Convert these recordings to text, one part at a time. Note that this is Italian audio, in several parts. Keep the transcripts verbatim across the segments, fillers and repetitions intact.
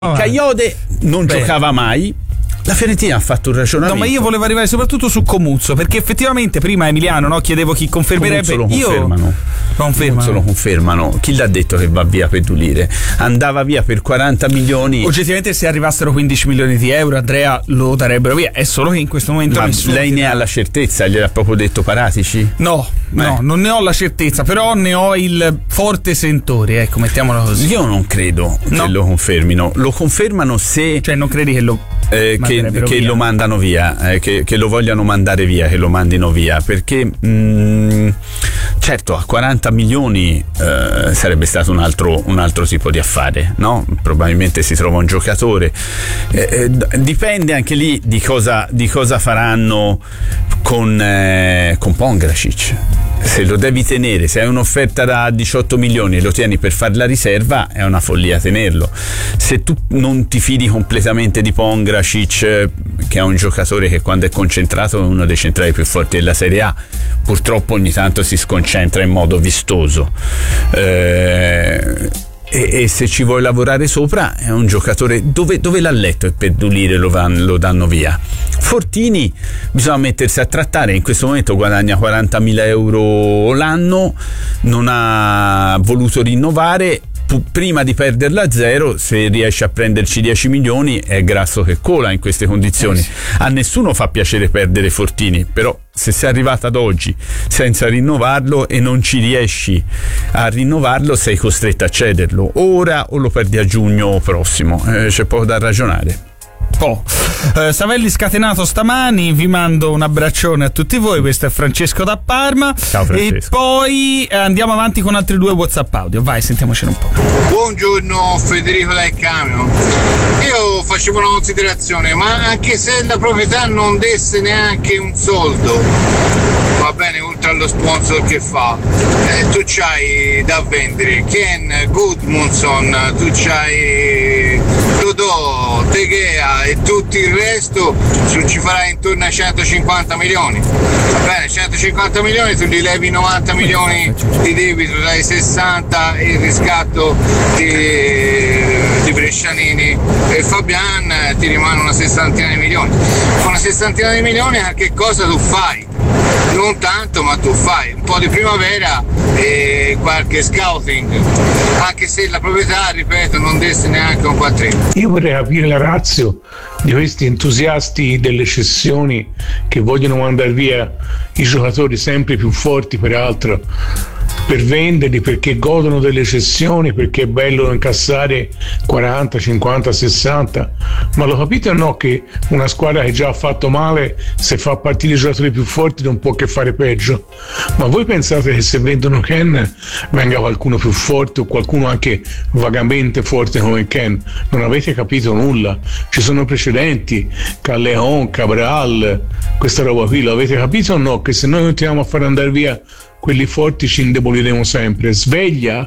Kayode non Beh. giocava mai. La Fiorentina ha fatto un ragionamento. No, ma io volevo arrivare soprattutto su Comuzzo, perché effettivamente prima Emiliano, no, chiedevo chi confermerebbe. Comuzzo lo confermano. Io confermano. Comuzzo lo confermano. Chi l'ha detto che va via per Dulire? Andava via per quaranta milioni. Oggettivamente, se arrivassero quindici milioni di euro, Andrea lo darebbero via. È solo che in questo momento Ma nessuno lei ne ha la certezza? Gliel'ha proprio detto Paratici? No, no, Eh. non ne ho la certezza, però ne ho il forte sentore, ecco, mettiamolo così. Io non credo No. che lo confermino. Lo confermano se Cioè, non credi che lo eh, che, manderebbero che via? lo mandano via, eh, che, che lo vogliano mandare via, che lo mandino via, perché mh, certo a quaranta milioni eh, sarebbe stato un altro, un altro tipo di affare, no? Probabilmente si trova un giocatore, eh, eh, d- dipende anche lì di cosa, di cosa faranno con, eh, con Pongracic. Se lo devi tenere, se hai un'offerta da diciotto milioni e lo tieni per fare la riserva, è una follia tenerlo. Se tu non ti fidi completamente di Pongracic, che è un giocatore che quando è concentrato è uno dei centrali più forti della Serie A, purtroppo ogni tanto si sconcentra in modo vistoso, eh, e, e se ci vuoi lavorare sopra è un giocatore dove, dove l'ha letto e per Dulire lo, van, lo danno via. Fortini bisogna mettersi a trattare, in questo momento guadagna quarantamila euro l'anno, non ha voluto rinnovare. Prima di perderla a zero, se riesce a prenderci dieci milioni è grasso che cola in queste condizioni. A nessuno fa piacere perdere Fortini, però se sei arrivato ad oggi senza rinnovarlo e non ci riesci a rinnovarlo, sei costretto a cederlo ora o lo perdi a giugno prossimo. Eh, c'è poco da ragionare. Oh. Eh, Savelli scatenato stamani, vi mando un abbraccione a tutti voi. Questo è Francesco da Parma. Ciao Francesco. E poi eh, andiamo avanti con altri due WhatsApp audio. Vai, sentiamocene un po'. Buongiorno, Federico dal camion. Io facevo una considerazione, ma anche se la proprietà non desse neanche un soldo, va bene, oltre allo sponsor che fa, eh, tu c'hai da vendere Ken, Gudmundsson, tu c'hai Dodò, De Gea e tutto il resto, su, ci farai intorno a centocinquanta milioni. Va bene, centocinquanta milioni, tu gli levi novanta milioni di debito, dai sessanta il riscatto di, di Brescianini e Fabian, ti rimane una sessantina di milioni. Con una sessantina di milioni a che cosa tu fai? Non tanto, ma tu fai un po' di primavera e qualche scouting, anche se la proprietà, ripeto, non desse neanche un quattrino. Io vorrei capire la ratio di questi entusiasti delle cessioni che vogliono mandare via i giocatori sempre più forti, peraltro, per venderli, perché godono delle cessioni, perché è bello incassare quaranta, cinquanta, sessanta. Ma lo capite o no che una squadra che già ha fatto male, se fa partire i giocatori più forti non può che fare peggio? Ma voi pensate che se vendono Ken venga qualcuno più forte o qualcuno anche vagamente forte come Ken? Non avete capito nulla. Ci sono precedenti, Callejon, Cabral, questa roba qui, lo avete capito o no? Che se noi continuiamo a far andare via quelli forti ci indeboliremo sempre. Sveglia!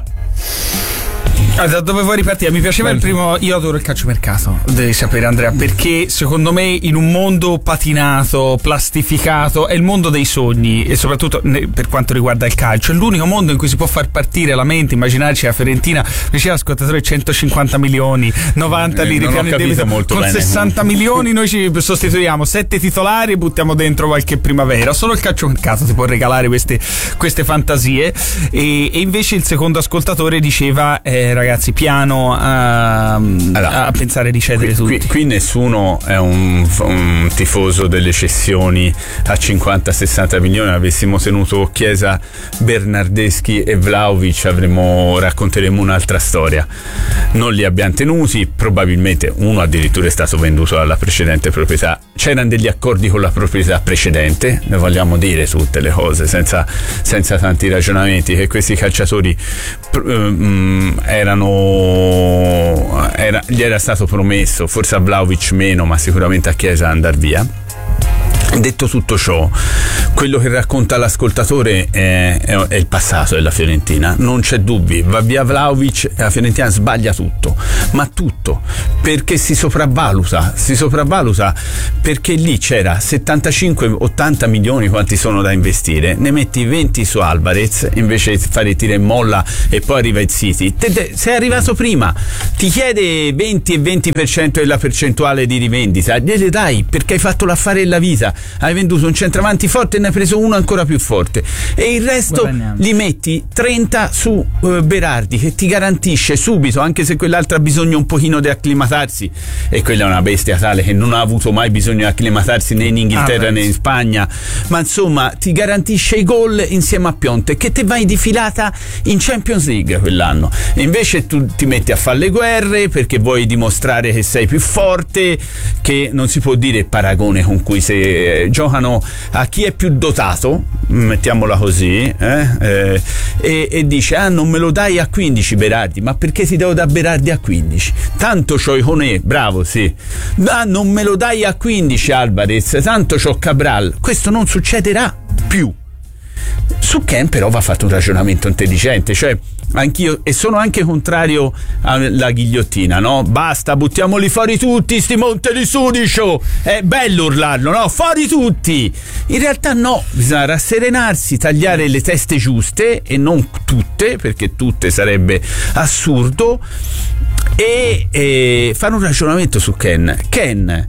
Ah, da dove vuoi ripartire? Mi piaceva il primo. Io adoro il calciomercato, devi sapere, Andrea, perché secondo me in un mondo patinato, plastificato, è il mondo dei sogni, e soprattutto per quanto riguarda il calcio è l'unico mondo in cui si può far partire la mente. Immaginarci la Fiorentina, diceva ascoltatore, centocinquanta milioni, novanta Eh, lì non ho ripiano il capito debito, molto con bene. sessanta milioni noi ci sostituiamo sette titolari e buttiamo dentro qualche primavera. Solo il calciomercato ti può regalare queste, queste fantasie. E, e invece il secondo ascoltatore diceva eh, ragazzi, piano a, Allora, a pensare di cedere qui, tutti. qui, qui nessuno è un, un tifoso delle cessioni a cinquanta sessanta milioni. Avessimo tenuto Chiesa, Bernardeschi e Vlahovic avremmo, racconteremo un'altra storia. Non li abbiamo tenuti, probabilmente uno addirittura è stato venduto dalla precedente proprietà. C'erano degli accordi con la proprietà precedente, ne vogliamo dire tutte le cose senza, senza tanti ragionamenti, che questi calciatori um, erano era, gli era stato promesso, forse a Vlahovic meno, ma sicuramente a Chiesa andar via. Detto tutto ciò, quello che racconta l'ascoltatore è, è, è il passato della Fiorentina, non c'è dubbi. Va via Vlahovic e la Fiorentina sbaglia tutto, ma tutto, perché si sopravvaluta, si sopravvaluta perché lì c'era settantacinque ottanta milioni, quanti sono da investire, ne metti venti su Alvarez invece di fare tira e molla e poi arriva il City. Te, te, sei arrivato prima, ti chiede venti e venti per cento della percentuale di rivendita, gliele dai perché hai fatto l'affare della vita, hai venduto un centravanti forte e ne hai preso uno ancora più forte, e il resto Guadagniamo. Li metti trenta su uh, Berardi, che ti garantisce subito, anche se quell'altra ha bisogno un pochino di acclimatarsi, e quella è una bestia tale che non ha avuto mai bisogno di acclimatarsi né in Inghilterra ah, né in Spagna, ma insomma ti garantisce i gol insieme a Piontek, che te vai di filata in Champions League quell'anno, e invece tu ti metti a fare le guerre perché vuoi dimostrare che sei più forte, che non si può dire il paragone con cui se eh, giocano a chi è più dotato, mettiamola così, eh, eh, e, e dice ah non me lo dai a quindici Berardi, ma perché ti devo dare Berardi a quindici? Tanto c'ho Iconè, bravo, sì, ah non me lo dai a quindici Alvarez, tanto c'ho Cabral. Questo non succederà più. Su Ken però va fatto un ragionamento intelligente, cioè anch'io, e sono anche contrario alla ghigliottina, no? Basta, buttiamoli fuori tutti sti Monte di Sudicio, è bello urlarlo, no? Fuori tutti. In realtà no, bisogna rasserenarsi, tagliare le teste giuste, e non tutte, perché tutte sarebbe assurdo, e, e fare un ragionamento su Ken. Ken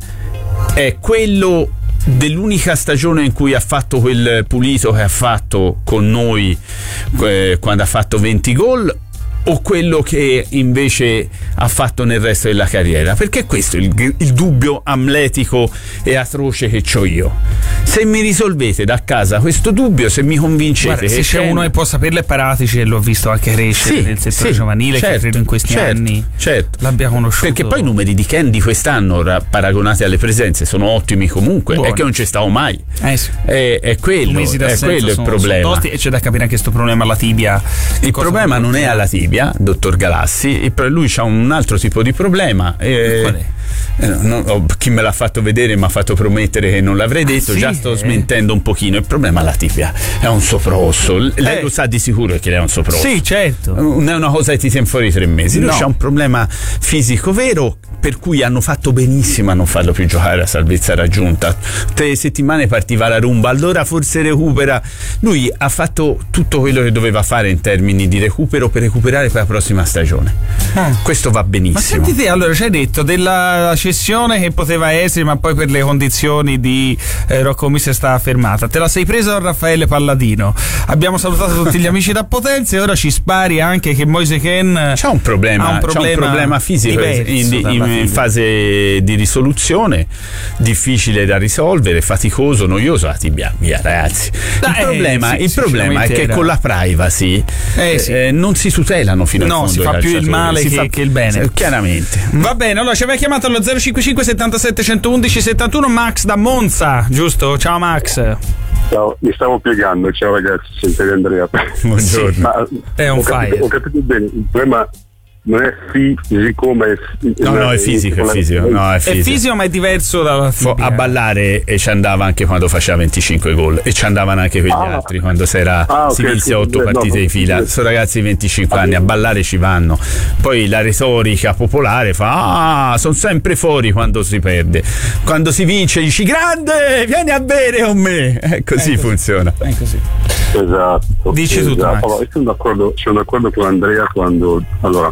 è quello dell'unica stagione in cui ha fatto quel pulito che ha fatto con noi eh, quando ha fatto venti gol, o quello che invece ha fatto nel resto della carriera? Perché questo è il, il dubbio amletico e atroce che c'ho io. Se mi risolvete da casa questo dubbio, se mi convincete, guarda, che se c'è uno che può saperle, Paratici, e l'ho visto anche crescere, sì, nel settore sì, giovanile, certo, che credo in questi certo, anni certo. l'abbia conosciuto, perché poi i numeri di Ken di quest'anno paragonati alle presenze sono ottimi comunque. Buono. È che non c'è stato mai, eh sì. è, è quello, è quello il problema, sono tosti, e c'è da capire anche questo problema alla tibia. Il problema non è alla tibia, dottor Galassi, lui c'ha un altro tipo di problema. Eh, Qual è? Eh, non, oh, chi me l'ha fatto vedere mi ha fatto promettere che non l'avrei detto, ah, sì, già sto eh. smentendo un pochino. Il problema è la tibia, è un soprosso, lei eh. lo sa di sicuro che lei è un soprosso, sì, certo, non è una cosa che ti tiene fuori tre mesi, lui no. c'ha un problema fisico vero, per cui hanno fatto benissimo a non farlo più giocare a salvezza raggiunta. Tre settimane partiva la rumba, allora forse recupera. Lui ha fatto tutto quello che doveva fare in termini di recupero per recuperare per la prossima stagione. Ah. Questo va benissimo. Ma senti te, allora ci hai detto della cessione che poteva essere, ma poi per le condizioni di eh, Rocco Mister stava fermata. Te la sei presa con Raffaele Palladino. Abbiamo salutato tutti gli amici da Potenza, e ora ci spari anche che Moise Kean c'ha un problema, un problema, c'ha un problema fisico in, in, in fase di risoluzione, difficile da risolvere, faticoso, noioso. La tibia, via ragazzi. Il eh, problema, sì, il problema è che era. Con la privacy eh, sì. eh, non si tutelano fino al no, fondo. Si fa più il male che, fa, che il bene. Chiaramente. Va bene, allora ci aveva chiamato allo zero cinquantacinque settantasette centoudici settantuno Max da Monza, giusto? Ciao Max. Ciao, mi stavo piegando, ciao ragazzi, sento Andrea. Buongiorno. Sì, ma è un ho capito, ho capito bene, il problema non è fisico, ma è no no è fisico, è fisico, no, è fisico. È fisico, ma è diverso dalla a ballare, e ci andava anche quando faceva venticinque gol, e ci andavano anche quegli ah. altri quando si era ah, si okay, inizia otto sì, partite no, di fila. Sì. Sono ragazzi di venticinque ah, anni, a ballare ci vanno. Poi la retorica popolare fa ah sono sempre fuori quando si perde, quando si vince dici grande, vieni a bere con me, eh, così è funziona, è così. Esatto, dici esatto. tutto, Max. Allora, sono d'accordo, sono d'accordo con Andrea quando allora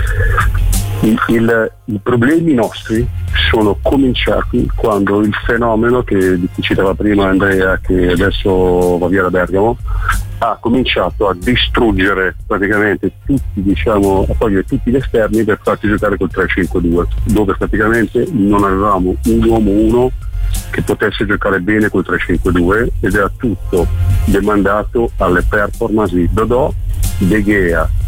il, il, i problemi nostri sono cominciati quando il fenomeno che citava prima Andrea, che adesso va via da Bergamo, ha cominciato a distruggere praticamente tutti, diciamo, a togliere tutti gli esterni per farci giocare col tre cinque due, dove praticamente non avevamo un uomo uno che potesse giocare bene col tre cinque due, ed era tutto demandato alle performance di Dodò, De Gea,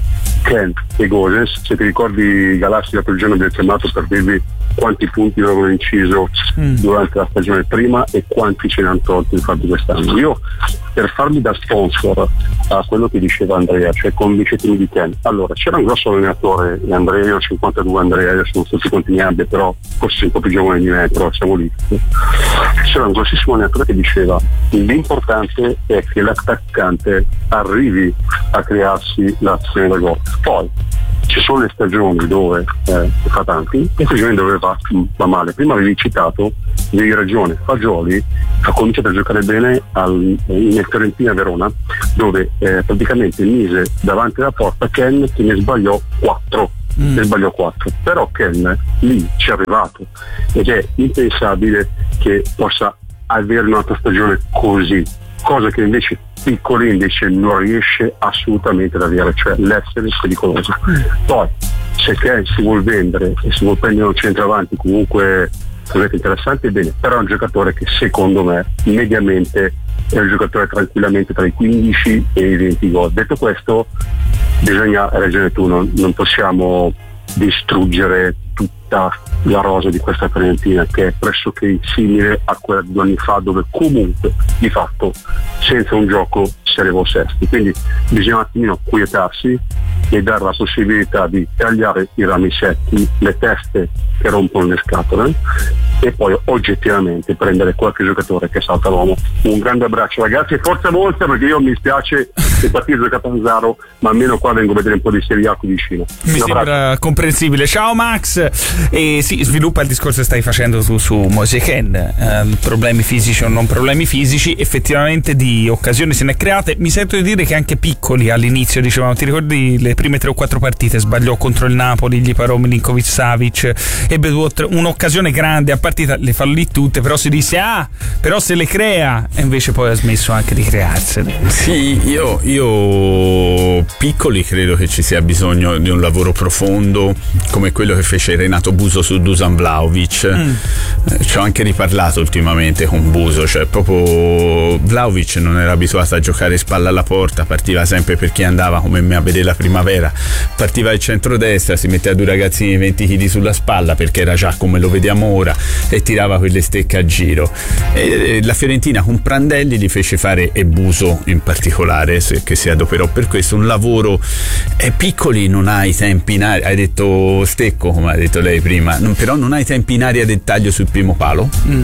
Ken e Gosens. Se ti ricordi, Galassi l'altro giorno abbiamo chiamato per dirvi quanti punti avevano inciso mm. durante la stagione prima e quanti ce ne hanno tolti infatti quest'anno. Io, per farmi da sponsor a quello che diceva Andrea, cioè convincetemi di Ken, allora c'era un grosso allenatore, Andrea, io ho cinquantadue, Andrea, io sono tutti quanti ne abbia, però forse un po' più giovane di me, però siamo lì. C'era un grossissimo allenatore che diceva: l'importante è che l'attaccante arrivi a crearsi l'azione da gol. Poi ci sono le stagioni dove eh, fa tanti e stagioni dove va, va male. Prima avevi citato, avevi ragione, Fagioli ha cominciato a giocare bene al, in Fiorentina Verona, dove eh, praticamente mise davanti alla porta Ken, che ne sbagliò quattro. Mm. Ne sbagliò quattro, però Ken lì ci è arrivato ed è impensabile che possa avere un'altra stagione così, cosa che invece Piccoli invece non riesce assolutamente ad avere, cioè l'essere pericoloso. Poi se Ken si vuol vendere e si vuol prendere un centravanti comunque interessante, bene, però è un giocatore che secondo me mediamente è un giocatore tranquillamente tra i quindici e i venti gol. Detto questo, bisogna, hai ragione tu, non, non possiamo distruggere tutta la rosa di questa Fiorentina, che è pressoché simile a quella di due anni fa, dove comunque di fatto senza un gioco si arrivò sesti. Quindi bisogna un attimino quietarsi e dare la possibilità di tagliare i rami secchi, le teste che rompono le scatole, e poi oggettivamente prendere qualche giocatore che salta l'uomo. Un grande abbraccio ragazzi e forza Monza, perché io mi spiace il partito di Catanzaro, ma almeno qua vengo a vedere un po' di Serie A qui vicino. Mi un sembra abbraccio. Comprensibile. Ciao Max. E sì, sviluppa il discorso che stai facendo tu su Moise Kean, eh, problemi fisici o non problemi fisici, effettivamente di occasioni se ne è create. Mi sento di dire che anche Piccoli all'inizio dicevamo, ti ricordi le prime tre o quattro partite, sbagliò contro il Napoli, gli parò Milinkovic Savic, ebbe un'occasione grande a partita, le fallì tutte, però si disse ah, però se le crea, e invece poi ha smesso anche di crearsene. Sì, io, io Piccoli credo che ci sia bisogno di un lavoro profondo come quello che fece Renato Buso su Dusan Vlahovic. mm. eh, ci ho anche riparlato ultimamente con Buso, cioè proprio Vlahovic non era abituato a giocare spalla alla porta, partiva sempre per chi andava, come me a vedere la primavera, partiva al centrodestra, si metteva due ragazzini di venti chili sulla spalla perché era già come lo vediamo ora e tirava quelle stecche a giro. E la Fiorentina con Prandelli gli fece fare, e Buso in particolare che si adoperò per questo, un lavoro. E Piccoli non ha i tempi in aria, hai detto stecco come ha detto lei prima, non, però non ha i tempi in aria del taglio sul primo palo. mm.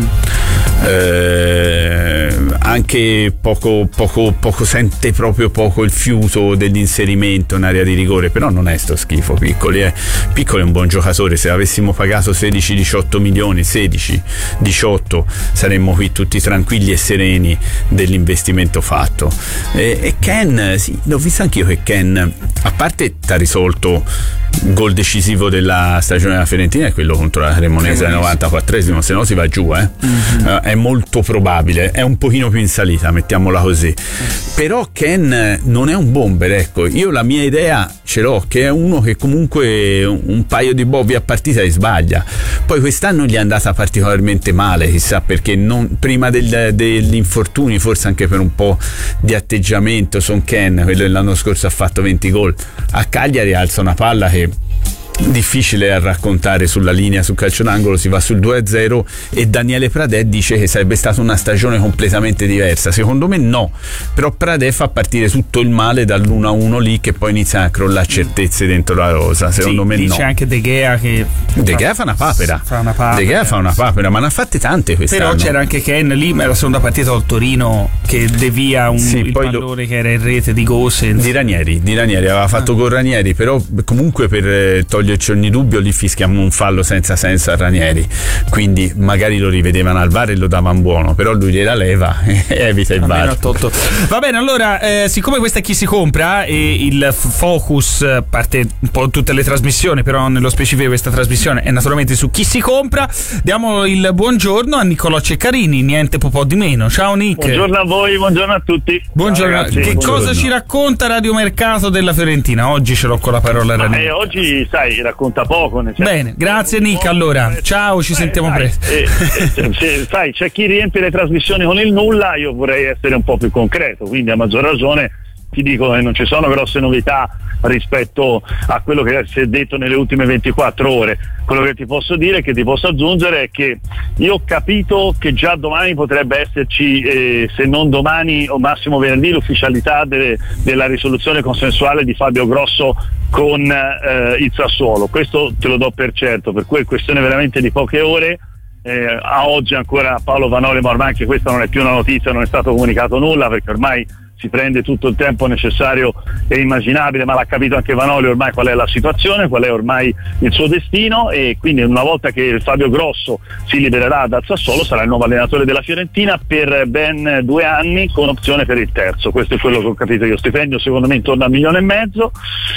eh, anche poco, poco, poco sente proprio poco il fiuto dell'inserimento in area di rigore, però non è sto schifo Piccoli, eh. Piccoli è un buon giocatore, se avessimo pagato sedici diciotto milioni, sedici diciotto, saremmo qui tutti tranquilli e sereni dell'investimento fatto. E, e Ken, sì, l'ho visto anch'io che Ken, a parte t'ha risolto gol decisivo della stagione della Fiorentina, è quello contro la Cremonese al novantaquattresimo, se no si va giù, eh. Mm-hmm. uh, è molto probabile, è un pochino più in salita, mettiamola così. Però Ken non è un bomber, ecco, io la mia idea ce l'ho, che è uno che comunque un paio di bobbi a partita li sbaglia. Poi quest'anno gli è andata particolarmente male, chissà perché, non, prima del, degli infortuni, forse anche per un po' di atteggiamento. Son Ken, quello dell'anno scorso, ha fatto venti gol, a Cagliari alza una palla che difficile a raccontare sulla linea, sul calcio d'angolo, si va sul due a zero e Daniele Pradè dice che sarebbe stata una stagione completamente diversa. Secondo me no, però Pradè fa partire tutto il male dall'uno a uno lì, che pì inizia a crollare certezze dentro la rosa. Secondo sì, me dice no. Dice anche De Gea che De Gea fa una papera, fa una papera. De Gea fa una papera, ma ne ha fatte tante quest'anno. Però c'era anche Ken lì, ma la seconda partita col Torino che devia un, sì, il pallone lo, che era in rete di Gosens, di Ranieri, di Ranieri aveva fatto ah. con Ranieri, però comunque per eh, toglierci ogni dubbio lì fischiamo un fallo senza senso a Ranieri, quindi magari lo rivedevano al V A R e lo davano buono, però lui gliela leva e evita il V A R. Va bene, allora eh, siccome questa è Chi si compra e il focus parte un po' tutte le trasmissioni, però nello specifico questa trasmissione è naturalmente su Chi si compra, diamo il buongiorno a Niccolò Ceccarini, niente po' po' di meno. Ciao Nick. Buongiorno a voi, buongiorno a tutti. Buongiorno. Ciao, ragazzi, che buongiorno. Cosa ci racconta Radiomercato della Fiorentina? Oggi ce l'ho con la parola Ma, eh, oggi sai, racconta poco. Nel senso, bene, grazie Nick, allora ciao, ci eh, sentiamo sai, presto. eh, eh, se, sai, c'è chi riempie le trasmissioni con il nulla, io vorrei essere un po' più concreto, quindi a maggior ragione ti dico che non ci sono grosse novità rispetto a quello che si è detto nelle ultime ventiquattro ore. Quello che ti posso dire, che ti posso aggiungere, è che io ho capito che già domani potrebbe esserci, eh, se non domani o massimo venerdì, l'ufficialità delle, della risoluzione consensuale di Fabio Grosso con eh, il Sassuolo. Questo te lo do per certo, per cui è questione veramente di poche ore. Eh, a oggi ancora Paolo Vanoli, ma ormai anche questa non è più una notizia, non è stato comunicato nulla, perché ormai si prende tutto il tempo necessario e immaginabile, ma l'ha capito anche Vanoli ormai qual è la situazione, qual è ormai il suo destino, e quindi una volta che Fabio Grosso si libererà dal Sassuolo sarà il nuovo allenatore della Fiorentina per ben due anni con opzione per il terzo. Questo è quello che ho capito io. Stipendio secondo me intorno a un milione e mezzo,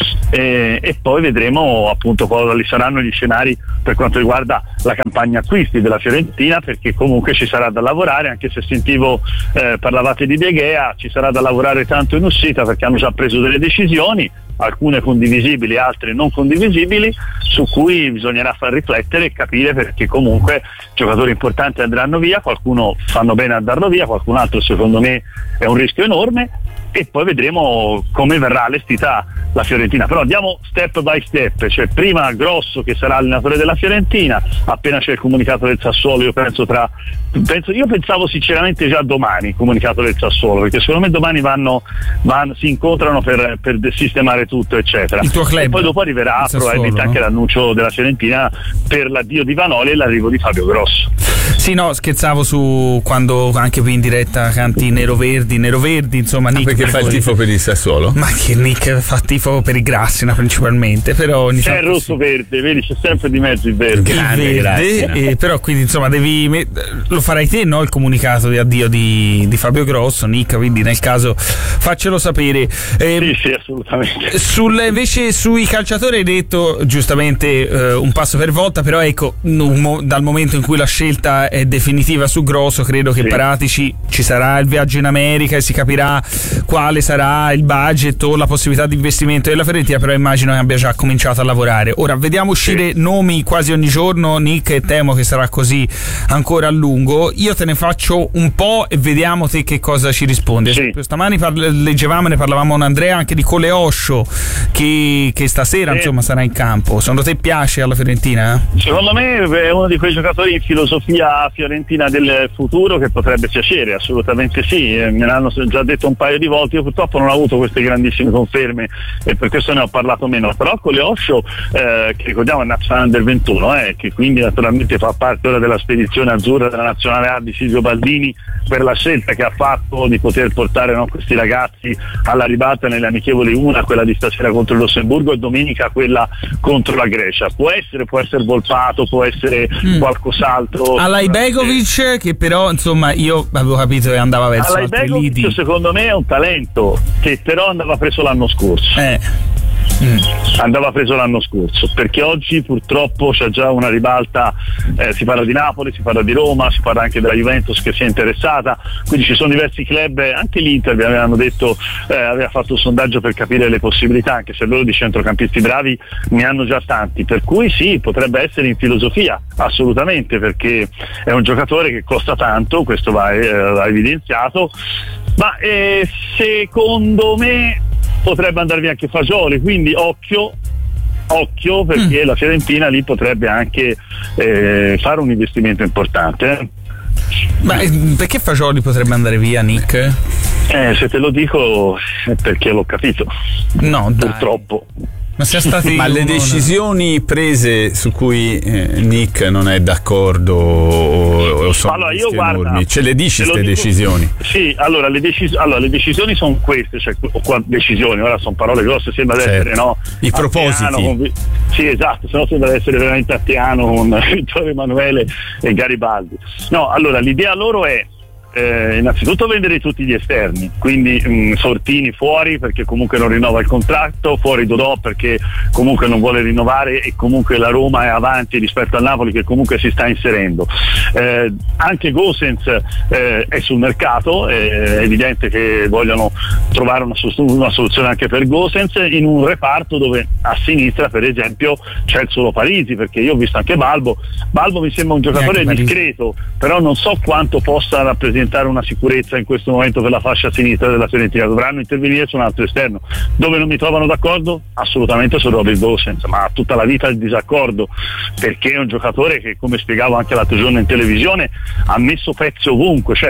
e, e poi vedremo appunto quali saranno gli scenari per quanto riguarda la campagna acquisti della Fiorentina, perché comunque ci sarà da lavorare, anche se sentivo eh, parlavate di De Gea, ci sarà da lavorare tanto in uscita, perché hanno già preso delle decisioni, alcune condivisibili, altre non condivisibili, su cui bisognerà far riflettere e capire, perché comunque giocatori importanti andranno via, qualcuno fanno bene a darlo via, qualcun altro secondo me è un rischio enorme, e poi vedremo come verrà allestita la Fiorentina. Però andiamo step by step, cioè prima Grosso che sarà allenatore della Fiorentina, appena c'è il comunicato del Sassuolo, io penso tra penso, io pensavo sinceramente già domani il comunicato del Sassuolo, perché secondo me domani vanno, vanno si incontrano per, per sistemare tutto eccetera, il tuo club, e poi dopo arriverà Sassuolo, probabilmente no? anche l'annuncio della Fiorentina per l'addio di Vanoli e l'arrivo di Fabio Grosso. Sì, no, scherzavo su quando anche qui in diretta canti Neroverdi, Neroverdi, insomma, Nick. Ah, perché fa il tifo per il Sassuolo? Ma che Nick fa tifo per i Grassina principalmente, però ogni C'è il tanto rosso sì. verde, vedi, c'è sempre di mezzo il verde. Grande, il verde, grazie. eh, però quindi insomma devi me- lo farai te, no? Il comunicato di addio di, di Fabio Grosso, Nick, quindi nel caso faccelo sapere. Eh, Sì, sì, assolutamente. Sul, invece sui calciatori hai detto giustamente eh, un passo per volta, però ecco, un mo- dal momento in cui la scelta è definitiva su Grosso, credo che Sì. Paratici ci sarà il viaggio in America e si capirà quale sarà il budget o la possibilità di investimento della Fiorentina, però immagino che abbia già cominciato a lavorare. Ora vediamo uscire Sì. nomi quasi ogni giorno, Nick, e temo che sarà così ancora a lungo. Io te ne faccio un po' e vediamo te che cosa ci risponde. Sì. Stamani parla- leggevamo, ne parlavamo con Andrea anche di Coleoscio che, che stasera Sì. insomma sarà in campo. Secondo te piace alla Fiorentina? Secondo me è uno di quei giocatori in filosofia fiorentina del futuro che potrebbe piacere, assolutamente sì, eh, me l'hanno già detto un paio di volte, io purtroppo non ho avuto queste grandissime conferme e per questo ne ho parlato meno, però Coleoscio eh, che ricordiamo è nazionale under ventuno, eh, che quindi naturalmente fa parte ora della spedizione azzurra della nazionale A di Silvio Baldini per la scelta che ha fatto di poter portare, no, questi ragazzi alla ribalta nelle amichevoli, una quella di stasera contro il Lussemburgo e domenica quella contro la Grecia. Può essere, può essere Volpato, può essere Mm. qualcos'altro. Alaibegovic, che però insomma io avevo capito che andava verso altri Alaibegovic lidi. secondo me è un talento che però andava preso l'anno scorso. Eh. Mm. Andava preso l'anno scorso, perché oggi purtroppo c'è già una ribalta, eh, si parla di Napoli, si parla di Roma, si parla anche della Juventus che si è interessata, quindi ci sono diversi club, anche l'Inter vi avevano detto, eh, aveva fatto un sondaggio per capire le possibilità, anche se loro di centrocampisti bravi ne hanno già tanti, per cui sì, potrebbe essere in filosofia, assolutamente, perché è un giocatore che costa tanto, questo va, eh, va evidenziato, ma eh, secondo me potrebbe andare via anche Fagioli, quindi occhio occhio perché mm. la Fiorentina lì potrebbe anche eh, fare un investimento importante. eh. Ma eh, perché Fagioli potrebbe andare via, Nick? Eh, se te lo dico è perché l'ho capito, No, dai. purtroppo. Ma sia stati Ma le uno- decisioni prese su cui eh, Nick non è d'accordo o, o sono Allora, io rischi guarda, enormi? Ce le dici te lo queste dico- decisioni? Sì, allora le, decis- allora, le decisioni sono queste, cioè o qua- decisioni, ora sono parole grosse, sembra di Certo. essere, no? I propositi. Attiano con- sì, esatto, se no sembra di essere veramente Attiano con Vittorio Emanuele e Garibaldi. No, allora l'idea loro è Eh, innanzitutto vendere tutti gli esterni, quindi mh, Sortini fuori perché comunque non rinnova il contratto, fuori Dodò perché comunque non vuole rinnovare e comunque la Roma è avanti rispetto al Napoli che comunque si sta inserendo. Eh, anche Gosens eh, è sul mercato, è evidente che vogliono trovare una, una soluzione anche per Gosens in un reparto dove a sinistra per esempio c'è il solo Parisi, perché io ho visto anche Balbo Balbo mi sembra un giocatore Neanche Parisi. discreto, però non so quanto possa rappresentare rappresentare una sicurezza in questo momento per la fascia sinistra della Fiorentina, dovranno intervenire su un altro esterno. Dove non mi trovano d'accordo? Assolutamente su Robin Gosens, ma tutta la vita il disaccordo, perché è un giocatore che, come spiegavo anche l'altro giorno in televisione, ha messo pezzi ovunque, cioè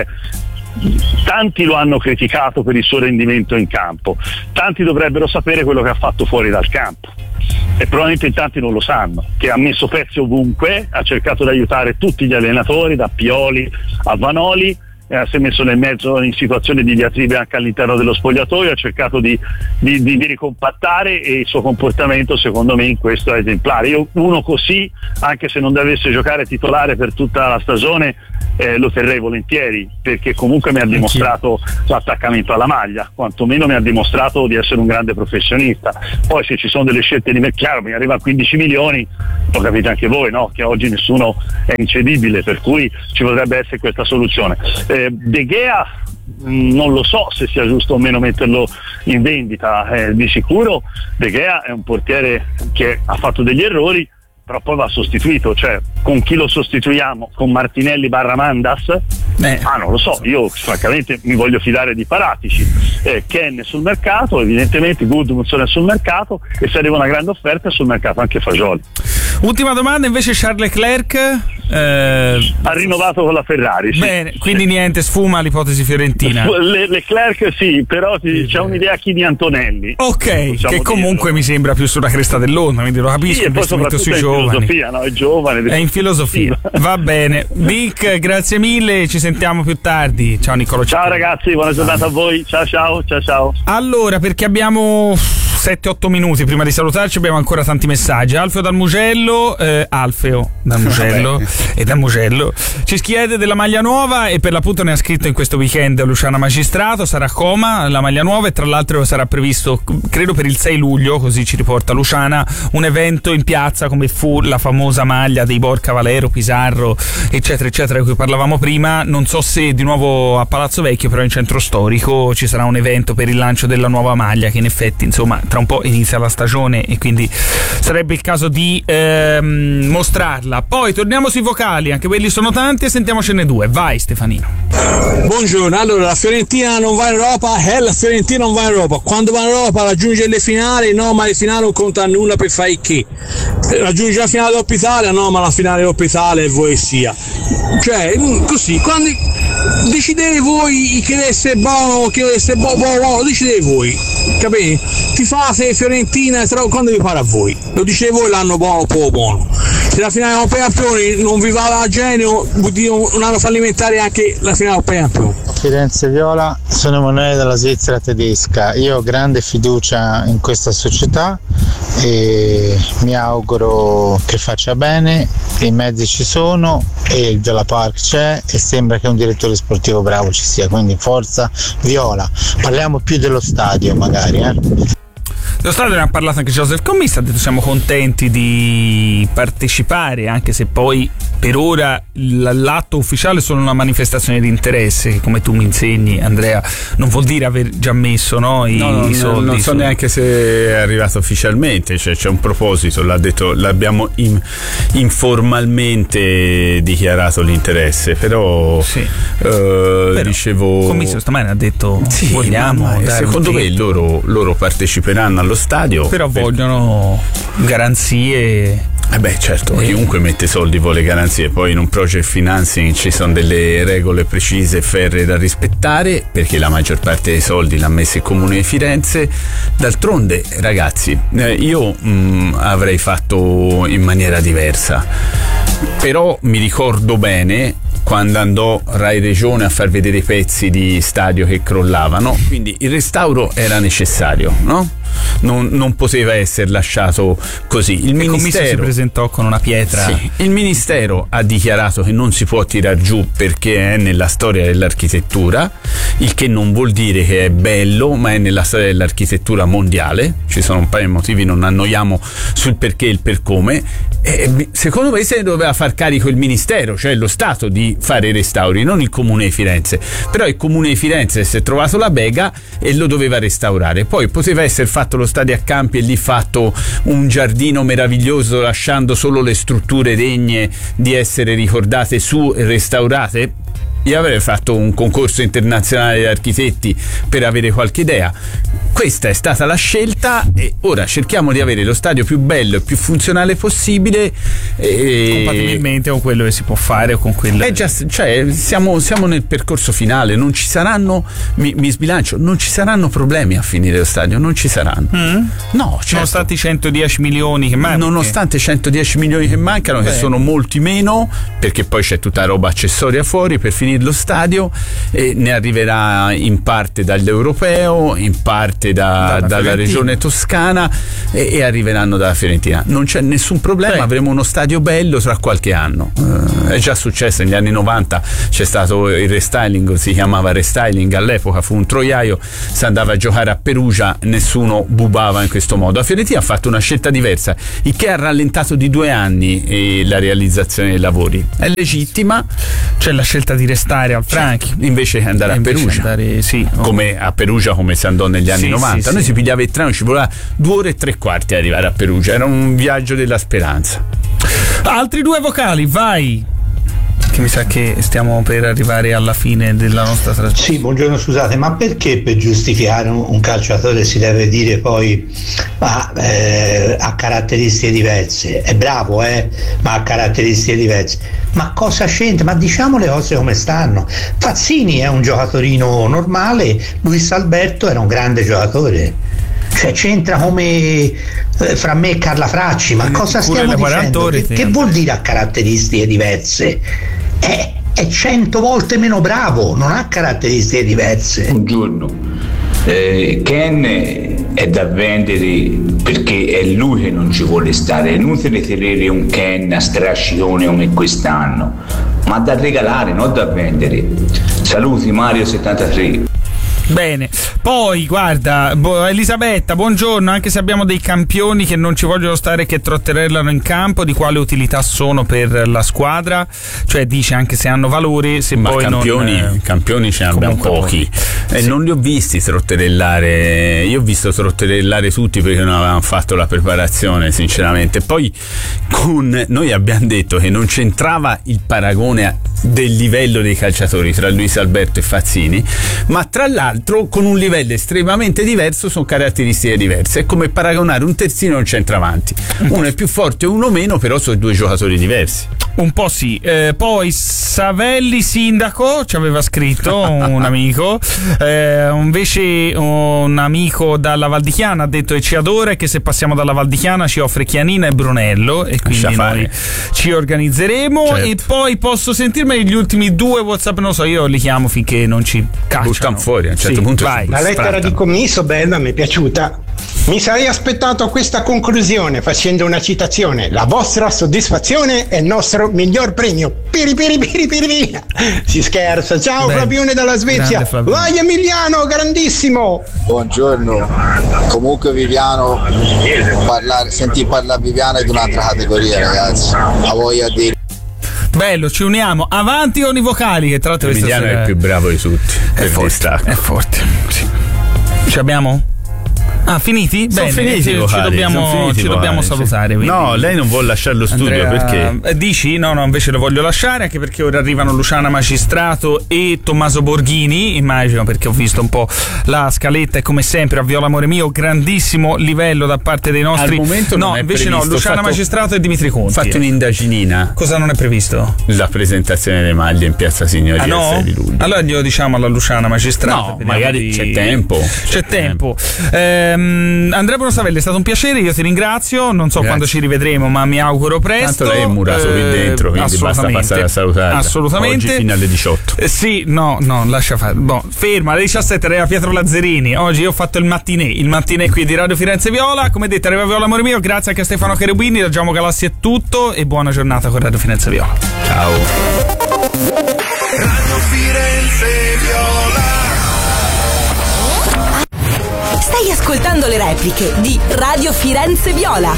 tanti lo hanno criticato per il suo rendimento in campo, tanti dovrebbero sapere quello che ha fatto fuori dal campo e probabilmente in tanti non lo sanno, che ha messo pezzi ovunque, ha cercato di aiutare tutti gli allenatori, da Pioli a Vanoli, eh, si è messo nel mezzo in situazioni di diatribe anche all'interno dello spogliatoio, ha cercato di, di, di, di ricompattare, e il suo comportamento secondo me in questo è esemplare. Io uno così, anche se non dovesse giocare titolare per tutta la stagione, eh, lo terrei volentieri, perché comunque mi ha dimostrato l'attaccamento alla maglia, quantomeno mi ha dimostrato di essere un grande professionista. Poi se ci sono delle scelte di mercato, mi arriva a quindici milioni, lo capite anche voi, no? Che oggi nessuno è incedibile, per cui ci potrebbe essere questa soluzione. Eh, De Gea mh, non lo so se sia giusto o meno metterlo in vendita, eh, di sicuro De Gea è un portiere che ha fatto degli errori, però poi va sostituito, cioè con chi lo sostituiamo? Con Martinelli barra Mandas? Eh. Ah, non lo so, io francamente mi voglio fidare di Paratici. eh, Ken è sul mercato, evidentemente Gudmundsson è sul mercato, e se arriva una grande offerta è sul mercato anche Fagioli. Ultima domanda invece, Charles Leclerc eh... ha rinnovato con la Ferrari, sì. Bene, quindi niente, sfuma l'ipotesi fiorentina. Le, Leclerc sì, però ti, c'è un'idea chi di Antonelli, ok, che comunque dirlo. Mi sembra più sulla cresta dell'onda, quindi lo capisco, sì, investimento sui giovani. Filosofia, no? È giovane. È in filosofia. Va bene. Dick, grazie mille, ci sentiamo più tardi. Ciao Niccolò. Ciao, ciao ragazzi, buona giornata a voi. Ciao ciao, ciao ciao. Allora, perché abbiamo sette otto minuti prima di salutarci, abbiamo ancora tanti messaggi. Alfeo dal Mugello, eh, Alfeo dal Mugello e dal Mugello ci chiede della maglia nuova, e per l'appunto ne ha scritto in questo weekend Luciana Magistrato. Sarà a Coma la maglia nuova, e tra l'altro sarà previsto, credo per il sei luglio, così ci riporta Luciana, un evento in piazza come fu la famosa maglia dei Borca Valero, Pizarro, eccetera eccetera, di cui parlavamo prima. Non so se di nuovo a Palazzo Vecchio, però in centro storico ci sarà un evento per il lancio della nuova maglia, che in effetti insomma tra un po' inizia la stagione e quindi sarebbe il caso di ehm, mostrarla. Poi torniamo sui vocali, anche quelli sono tanti, e sentiamocene due. Vai Stefanino. Buongiorno. Allora, la Fiorentina non va in Europa, eh, la Fiorentina non va in Europa. Quando va in Europa raggiunge le finali, no, ma le finali non conta nulla per fare che. Raggiunge la finale Coppa Italia, no, ma la finale Coppa Italia e voi sia. Cioè, così, quando decidete voi che deve essere buono, che deve essere buono, buono, buono, lo decidete voi, capite? Tifate Fiorentina, quando vi pare a voi, lo dicete voi l'anno buono, poco buono. Se la finale Coppa Campioni non vi va a genio, vuol dire un anno fallimentare anche la finale Coppa Campioni. Firenze Viola, sono Emanuele dalla Svizzera tedesca. Io ho grande fiducia in questa società e mi auguro che faccia bene. I mezzi ci sono e il Viola Park c'è, e sembra che un direttore sportivo bravo ci sia, quindi forza Viola. Parliamo più dello stadio magari, eh. Lo stadio ne ha parlato anche Joseph Commissa, ha detto siamo contenti di partecipare, anche se poi per ora l'atto ufficiale è solo una manifestazione di interesse, che come tu mi insegni Andrea non vuol dire aver già messo, no, i, no, no, i soldi. Non so su... neanche se è arrivato ufficialmente, cioè c'è un proposito, l'ha detto, l'abbiamo in, informalmente dichiarato l'interesse, però, sì. eh, però dicevo Commissa stamane ha detto sì, vogliamo dare secondo me loro, loro parteciperanno allo stadio, però per... vogliono garanzie. Eh beh, certo, eh. chiunque mette soldi vuole garanzie. Poi in un project financing ci sono delle regole precise e ferree da rispettare, perché la maggior parte dei soldi l'ha messo il Comune di Firenze. D'altronde, ragazzi, eh, io mh, avrei fatto in maniera diversa, però mi ricordo bene quando andò Rai Regione a far vedere i pezzi di stadio che crollavano, quindi il restauro era necessario, no? Non, non poteva essere lasciato così. Il e Ministero si presentò con una pietra. Sì, il Ministero ha dichiarato che non si può tirar giù perché è nella storia dell'architettura, il che non vuol dire che è bello, ma è nella storia dell'architettura mondiale. Ci sono un paio di motivi, non annoiamo sul perché e il per come. E secondo me se ne doveva far carico il Ministero, cioè lo Stato, di fare i restauri, non il Comune di Firenze. Però il Comune di Firenze si è trovato la bega e lo doveva restaurare. Poi poteva essere fatto lo stadio a campi e lì fatto un giardino meraviglioso, lasciando solo le strutture degne di essere ricordate su e restaurate. io avrei fatto un concorso internazionale di architetti per avere qualche idea. Questa è stata la scelta e ora cerchiamo di avere lo stadio più bello e più funzionale possibile e... compatibilmente con quello che si può fare o con quello è già, cioè siamo, siamo nel percorso finale, non ci saranno, mi, mi sbilancio, non ci saranno problemi a finire lo stadio, non ci saranno. Mm? No, certo. Nonostante i centodieci milioni che mancano. Nonostante i centodieci milioni che mancano, Beh. che sono molti meno, perché poi c'è tutta roba accessoria fuori per finire lo stadio, e ne arriverà in parte dall'europeo, in parte da, dalla, dalla regione toscana e, e arriveranno dalla Fiorentina. Non c'è nessun problema, Beh. avremo uno stadio bello tra qualche anno. Uh, è già successo negli anni novanta, c'è stato il restyling, si chiamava restyling all'epoca, fu un troiaio, si andava a giocare a Perugia, nessuno bubava in questo modo. La Fiorentina ha fatto una scelta diversa, il che ha rallentato di due anni eh, la realizzazione dei lavori. È legittima, c'è la scelta di restare al Franchi invece che andare a Perugia, andare, sì, oh. come a Perugia come si andò negli anni sì, novanta. Sì, Noi sì. si pigliava il treno, ci voleva due ore e tre quarti ad arrivare a Perugia, era un viaggio della speranza. Altri due vocali, vai. Che mi sa che stiamo per arrivare alla fine della nostra trasmissione. Sì, buongiorno, scusate, ma perché per giustificare un, un calciatore si deve dire poi ma eh, ha caratteristiche diverse? È bravo, eh, ma ha caratteristiche diverse. Ma cosa c'entra? Ma diciamo le cose come stanno. Fazzini è un giocatorino normale, Luis Alberto era un grande giocatore. Cioè c'entra come eh, fra me e Carla Fracci, ma cosa stiamo dicendo? Che, che vuol dire a caratteristiche diverse? È, è cento volte meno bravo, non ha caratteristiche diverse. Buongiorno, eh, Ken è da vendere perché è lui che non ci vuole stare, è inutile tenere un Ken a strascione come quest'anno, ma da regalare, non da vendere. Saluti, Mario settantatré. Bene, poi guarda, bo- Elisabetta, buongiorno, anche se abbiamo dei campioni che non ci vogliono stare, che trotterellano in campo, di quale utilità sono per la squadra? Cioè dice anche se hanno valore, se ma poi campioni, non... campioni ce ne abbiamo pochi e sì. Non li ho visti trotterellare, io ho visto trotterellare tutti perché non avevano fatto la preparazione sinceramente. Poi con noi abbiamo detto che non c'entrava il paragone del livello dei calciatori tra Luis Alberto e Fazzini, ma tra l'altro con un livello estremamente diverso, sono caratteristiche diverse. È come paragonare un terzino e un centravanti, uno è più forte e uno meno, però sono due giocatori diversi. Un po' sì. Eh, poi Savelli sindaco ci aveva scritto un amico, eh, invece un amico dalla Val di Chiana ha detto che ci adora e che se passiamo dalla Val di Chiana ci offre Chianina e Brunello e quindi noi ci organizzeremo. Certo. E poi posso sentirmi gli ultimi due WhatsApp, non so, io li chiamo finché non ci cacciano. Buttano fuori a un certo sì, punto. Vai. La lettera di commisso bella, mi è piaciuta. Mi sarei aspettato a questa conclusione facendo una citazione: la vostra soddisfazione è il nostro miglior premio. Piri piri piri piri piri. Si scherza. Ciao. Beh, Flavione dalla Svezia. Vai Emiliano, grandissimo. Buongiorno. Comunque Viviano, parlare, sentire parlare Viviano è di un'altra categoria, ragazzi. La voglia di bello, ci uniamo, avanti con i vocali, che tra l'altro Emiliano è il più bravo di tutti, è forte, è forte, sì. Ci abbiamo? Ah, finiti? Sono Bene, finiti ci, vocali, ci dobbiamo, finiti ci dobbiamo salutare. Quindi. No, lei non vuole lasciare lo studio. Andrea, perché? Dici? No, no, invece lo voglio lasciare, anche perché ora arrivano Luciana Magistrato e Tommaso Borghini, immagino, perché ho visto un po' la scaletta e come sempre a Viola Amore Mio grandissimo livello da parte dei nostri. Al momento no, non è invece previsto. no, Luciana fatto, Magistrato e Dimitri Conti. Fatto un'indaginina. Cosa non è previsto? La presentazione delle maglie in Piazza Signoria. Ah, no? il sei di luglio. Allora glielo diciamo alla Luciana Magistrato. No, magari di... c'è tempo. C'è, c'è tempo. tempo. Ehm, Andrea Bonosavelli, è stato un piacere, io ti ringrazio, non so Grazie. quando ci rivedremo, ma mi auguro presto. Tanto lei è murato qui dentro, quindi basta passare a salutare. Assolutamente. Oggi fino alle diciotto. Eh, sì, no, no, lascia fare. Boh, ferma, alle diciassette arriva Pietro Lazzarini. Oggi io ho fatto il mattinè, il mattinè qui di Radio Firenze Viola. Come detto, arriva Viola Amore Mio, grazie anche a Stefano Cherubini, da Giacomo Galassi è tutto e buona giornata con Radio Firenze Viola. Ciao. Radio Firenze Viola. Stai ascoltando le repliche di Radio Firenze Viola.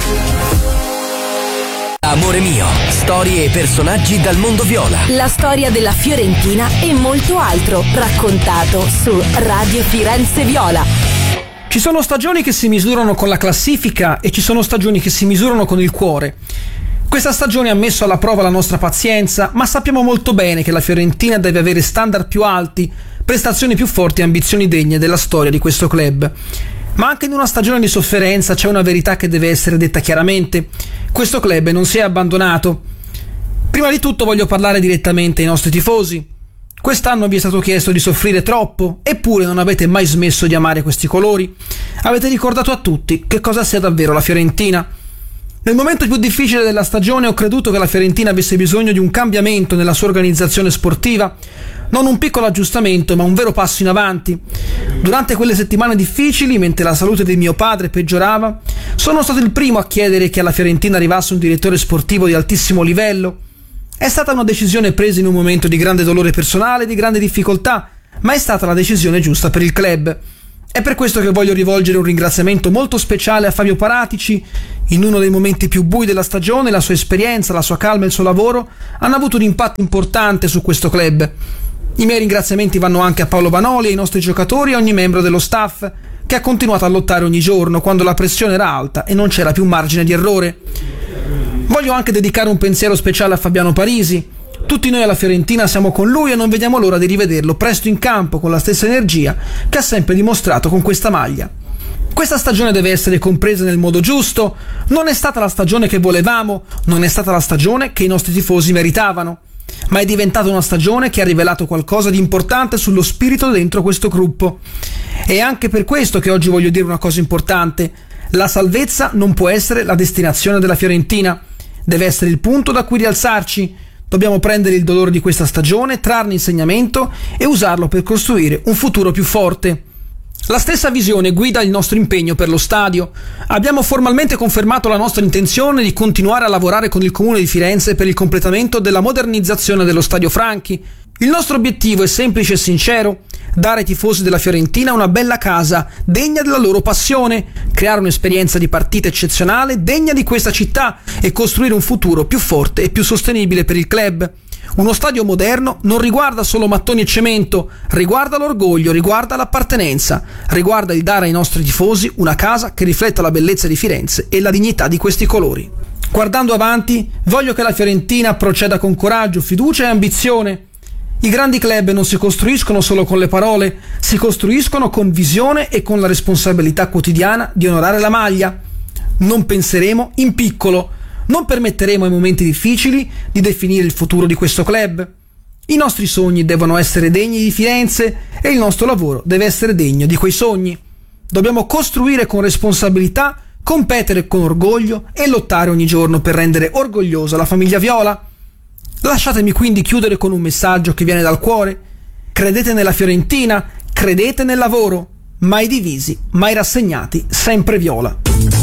Amore Mio, storie e personaggi dal mondo viola. La storia della Fiorentina e molto altro, raccontato su Radio Firenze Viola. Ci sono stagioni che si misurano con la classifica e ci sono stagioni che si misurano con il cuore. Questa stagione ha messo alla prova la nostra pazienza, ma sappiamo molto bene che la Fiorentina deve avere standard più alti, prestazioni più forti e ambizioni degne della storia di questo club. Ma anche in una stagione di sofferenza c'è una verità che deve essere detta chiaramente: questo club non si è abbandonato. Prima di tutto voglio parlare direttamente ai nostri tifosi. Quest'anno vi è stato chiesto di soffrire troppo, eppure non avete mai smesso di amare questi colori. Avete ricordato a tutti che cosa sia davvero la Fiorentina. Nel momento più difficile della stagione ho creduto che la Fiorentina avesse bisogno di un cambiamento nella sua organizzazione sportiva, non un piccolo aggiustamento ma un vero passo in avanti. Durante quelle settimane difficili, mentre la salute di mio padre peggiorava, sono stato il primo a chiedere che alla Fiorentina arrivasse un direttore sportivo di altissimo livello. È stata una decisione presa in un momento di grande dolore personale e di grande difficoltà, ma è stata la decisione giusta per il club. È per questo che voglio rivolgere un ringraziamento molto speciale a Fabio Paratici. In uno dei momenti più bui della stagione, la sua esperienza, la sua calma e il suo lavoro hanno avuto un impatto importante su questo club. I miei ringraziamenti vanno anche a Paolo Banoli, ai nostri giocatori e a ogni membro dello staff che ha continuato a lottare ogni giorno quando la pressione era alta e non c'era più margine di errore. Voglio anche dedicare un pensiero speciale a Fabiano Parisi. Tutti noi alla Fiorentina siamo con lui e non vediamo l'ora di rivederlo presto in campo con la stessa energia che ha sempre dimostrato con questa maglia. Questa stagione deve essere compresa nel modo giusto. Non è stata la stagione che volevamo, non è stata la stagione che i nostri tifosi meritavano, ma è diventata una stagione che ha rivelato qualcosa di importante sullo spirito dentro questo gruppo. È anche per questo che oggi voglio dire una cosa importante: la salvezza non può essere la destinazione della Fiorentina, deve essere il punto da cui rialzarci. Dobbiamo prendere il dolore di questa stagione, trarne insegnamento e usarlo per costruire un futuro più forte. La stessa visione guida il nostro impegno per lo stadio. Abbiamo formalmente confermato la nostra intenzione di continuare a lavorare con il Comune di Firenze per il completamento della modernizzazione dello Stadio Franchi. Il nostro obiettivo è semplice e sincero: dare ai tifosi della Fiorentina una bella casa, degna della loro passione, creare un'esperienza di partita eccezionale, degna di questa città, e costruire un futuro più forte e più sostenibile per il club. Uno stadio moderno non riguarda solo mattoni e cemento, riguarda l'orgoglio, riguarda l'appartenenza, riguarda il dare ai nostri tifosi una casa che rifletta la bellezza di Firenze e la dignità di questi colori. Guardando avanti, voglio che la Fiorentina proceda con coraggio, fiducia e ambizione. I grandi club non si costruiscono solo con le parole, si costruiscono con visione e con la responsabilità quotidiana di onorare la maglia. Non penseremo in piccolo, non permetteremo ai momenti difficili di definire il futuro di questo club. I nostri sogni devono essere degni di Firenze e il nostro lavoro deve essere degno di quei sogni. Dobbiamo costruire con responsabilità, competere con orgoglio e lottare ogni giorno per rendere orgogliosa la famiglia viola. Lasciatemi quindi chiudere con un messaggio che viene dal cuore: credete nella Fiorentina, credete nel lavoro, mai divisi, mai rassegnati, sempre viola.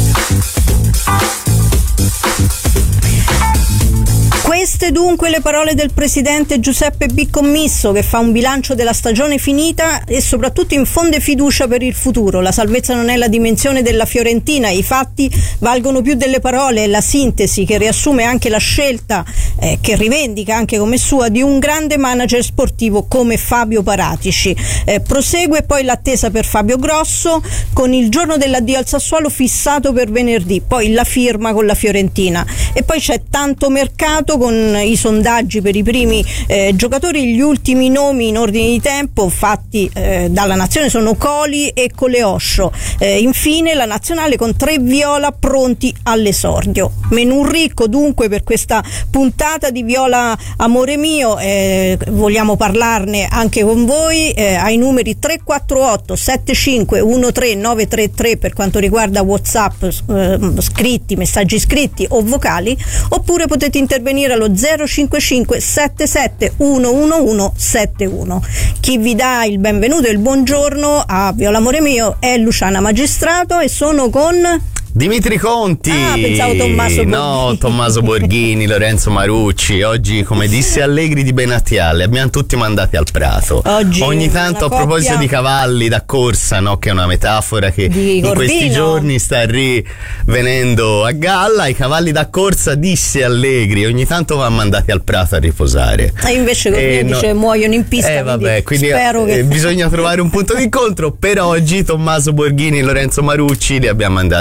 Queste dunque le parole del presidente Giuseppe B. Commisso, che fa un bilancio della stagione finita e soprattutto infonde fiducia per il futuro. La salvezza non è la dimensione della Fiorentina, i fatti valgono più delle parole, è la sintesi che riassume anche la scelta, eh, che rivendica anche come sua, di un grande manager sportivo come Fabio Paratici. Eh, prosegue poi l'attesa per Fabio Grosso, con il giorno dell'addio al Sassuolo fissato per venerdì, poi la firma con la Fiorentina, e poi c'è tanto mercato con i sondaggi per i primi eh, giocatori. Gli ultimi nomi in ordine di tempo fatti eh, dalla Nazione sono Coli e Coleoscio. Eh, infine la Nazionale con tre viola pronti all'esordio. Menù ricco dunque per questa puntata di Viola Amore Mio. Eh, vogliamo parlarne anche con voi eh, ai numeri tre quattro otto sette cinque uno tre nove tre tre per quanto riguarda WhatsApp, eh, scritti, messaggi scritti o vocali, oppure potete intervenire allo zero cinque cinque sette sette uno uno uno sette uno. Chi vi dà il benvenuto e il buongiorno a Viola Amore Mio è Luciana Magistrato e sono con Dimitri Conti. Ah, pensavo Tommaso Borghini. No, Tommaso Borghini, Lorenzo Marucci. Oggi, come disse Allegri di Benatiale, abbiamo tutti mandati al prato. Oggi ogni tanto, a proposito coppia... di cavalli da corsa, no, che è una metafora che di in Gordino. questi giorni sta rivenendo a galla, i cavalli da corsa, disse Allegri, ogni tanto vanno mandati al prato a riposare. E invece Gordino eh, dice no, muoiono in pista. Eh vabbè, quindi spero eh, che... bisogna trovare un punto di incontro. Per oggi Tommaso Borghini e Lorenzo Marucci li abbiamo mandati al prato.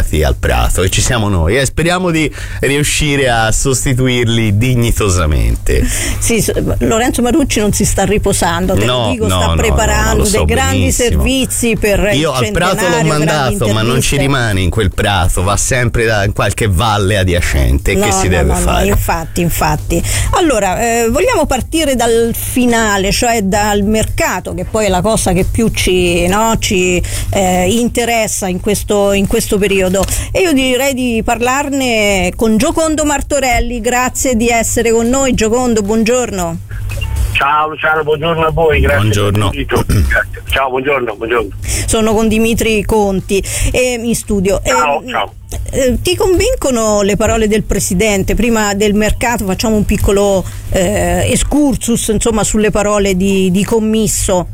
prato e ci siamo noi, eh? Speriamo di riuscire a sostituirli dignitosamente. Sì, Lorenzo Marucci non si sta riposando, te no, lo dico, no, sta no, preparando no, so dei grandi benissimo. servizi per io il al prato l'ho mandato, ma non ci rimane in quel prato, va sempre da in qualche valle adiacente. No, che si no, deve no, fare? No, infatti, infatti. Allora, eh, vogliamo partire dal finale, cioè dal mercato, che poi è la cosa che più ci, no, ci eh, interessa in questo, in questo periodo. E io direi di parlarne con Giocondo Martorelli. Grazie di essere con noi, Giocondo, buongiorno. Ciao Luciano, buongiorno a voi, grazie. Buongiorno. Ciao, buongiorno, buongiorno. Sono con Dimitri Conti eh, in studio. Ciao, eh, ciao. Eh, ti convincono le parole del Presidente? Prima del mercato facciamo un piccolo eh, excursus, insomma, sulle parole di, di Commisso.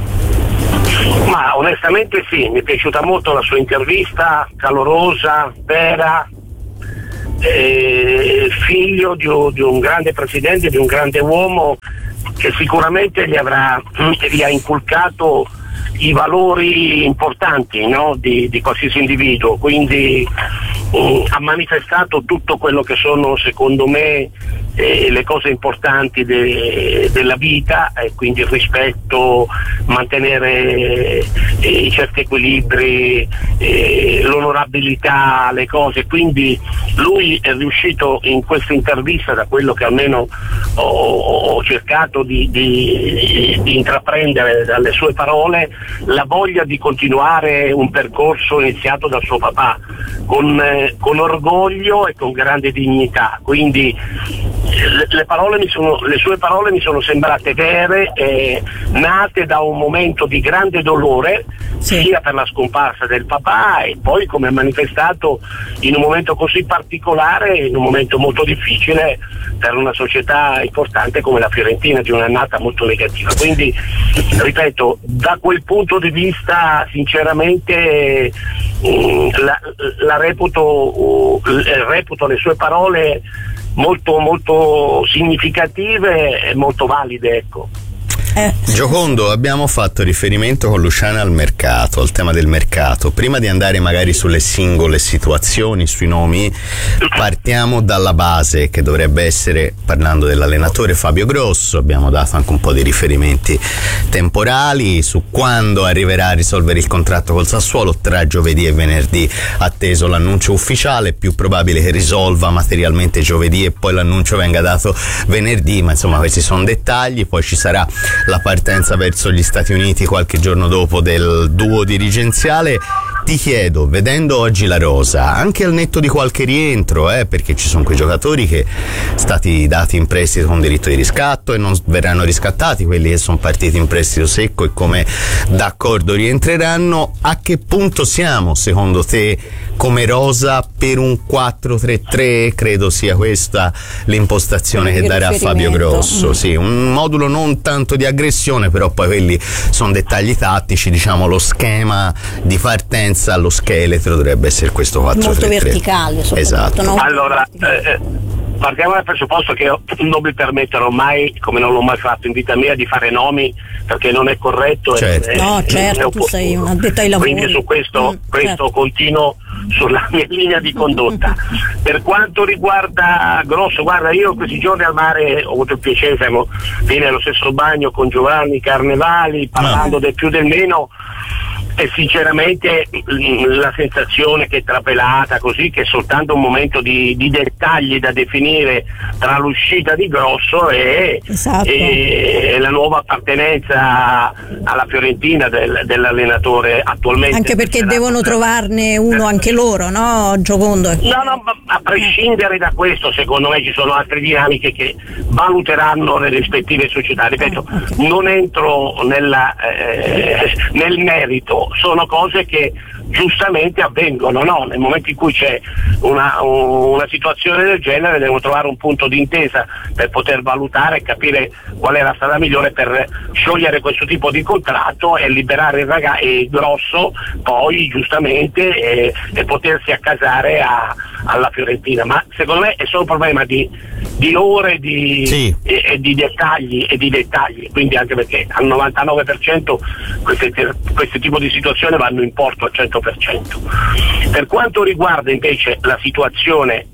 Ma onestamente sì, mi è piaciuta molto la sua intervista, calorosa, vera, eh, figlio di un, di un grande presidente, di un grande uomo che sicuramente gli avrà gli ha inculcato i valori importanti, no? di, di qualsiasi individuo, quindi um, ha manifestato tutto quello che sono secondo me eh, le cose importanti de, della vita, e quindi il rispetto, mantenere eh, certi equilibri, eh, l'onorabilità, le cose, quindi lui è riuscito in questa intervista, da quello che almeno ho, ho cercato di, di, di intraprendere dalle sue parole, la voglia di continuare un percorso iniziato dal suo papà con, eh, con orgoglio e con grande dignità, quindi le, le, parole mi sono, le sue parole mi sono sembrate vere, eh, nate da un momento di grande dolore, sì, sia per la scomparsa del papà e poi come ha manifestato in un momento così particolare, in un momento molto difficile per una società importante come la Fiorentina, di un'annata molto negativa. Quindi ripeto, da quel punto di vista sinceramente mh, la, la reputo, uh, reputo le sue parole molto molto significative e molto valide, ecco. Eh. Giocondo, abbiamo fatto riferimento con Luciana al mercato, al tema del mercato. Prima di andare magari sulle singole situazioni, sui nomi, partiamo dalla base, che dovrebbe essere, parlando dell'allenatore Fabio Grosso. Abbiamo dato anche un po' di riferimenti temporali su quando arriverà a risolvere il contratto col Sassuolo. Tra giovedì e venerdì atteso l'annuncio ufficiale, più probabile che risolva materialmente giovedì e poi l'annuncio venga dato venerdì, ma insomma questi sono dettagli. Poi ci sarà la partenza verso gli Stati Uniti qualche giorno dopo del duo dirigenziale. Ti chiedo, vedendo oggi la rosa, anche al netto di qualche rientro, eh, perché ci sono quei giocatori che stati dati in prestito con diritto di riscatto e non verranno riscattati, quelli che sono partiti in prestito secco e come d'accordo rientreranno, a che punto siamo secondo te come rosa per un quattro tre tre? Credo sia questa l'impostazione che darà Fabio Grosso, mm. sì, un modulo non tanto di aggressione, però poi quelli sono dettagli tattici, diciamo lo schema di partenza, lo scheletro dovrebbe essere questo quattro tre tre. Molto verticale, esatto. No? Allora, eh, partiamo dal presupposto che io non mi permetterò mai, come non l'ho mai fatto in vita mia, di fare nomi, perché non è corretto. Certo. È, no, è, certo, è tu sei un addetto ai lavori. Quindi su questo, mm, questo certo. continuo sulla mia linea di condotta. Per quanto riguarda Grosso, guarda, io questi giorni al mare ho avuto il piacere, siamo viene allo stesso bagno con Giovanni Carnevali, parlando no. del più del meno, e sinceramente la sensazione che è trapelata così, che è soltanto un momento di, di dettagli da definire tra l'uscita di Grosso e, esatto. e la nuova appartenenza alla Fiorentina del, dell'allenatore attualmente. Anche perché devono trovarne uno anche loro, no, Giocondo? No, no, a prescindere da questo, secondo me ci sono altre dinamiche che valuteranno le rispettive società. Ripeto, ah, okay. non entro nella, eh, nel merito, sono cose che giustamente avvengono, no? Nel momento in cui c'è una, una situazione del genere devono trovare un punto d'intesa per poter valutare e capire qual è la strada migliore per sciogliere questo tipo di contratto e liberare il ragazzo il Grosso poi giustamente e, e potersi accasare a, alla Fiorentina, ma secondo me è solo un problema di, di ore di, sì. e, e di dettagli e di dettagli, quindi anche perché al novantanove per cento queste, questi tipo di situazioni vanno in porto al cento per cento. Per quanto riguarda invece la situazione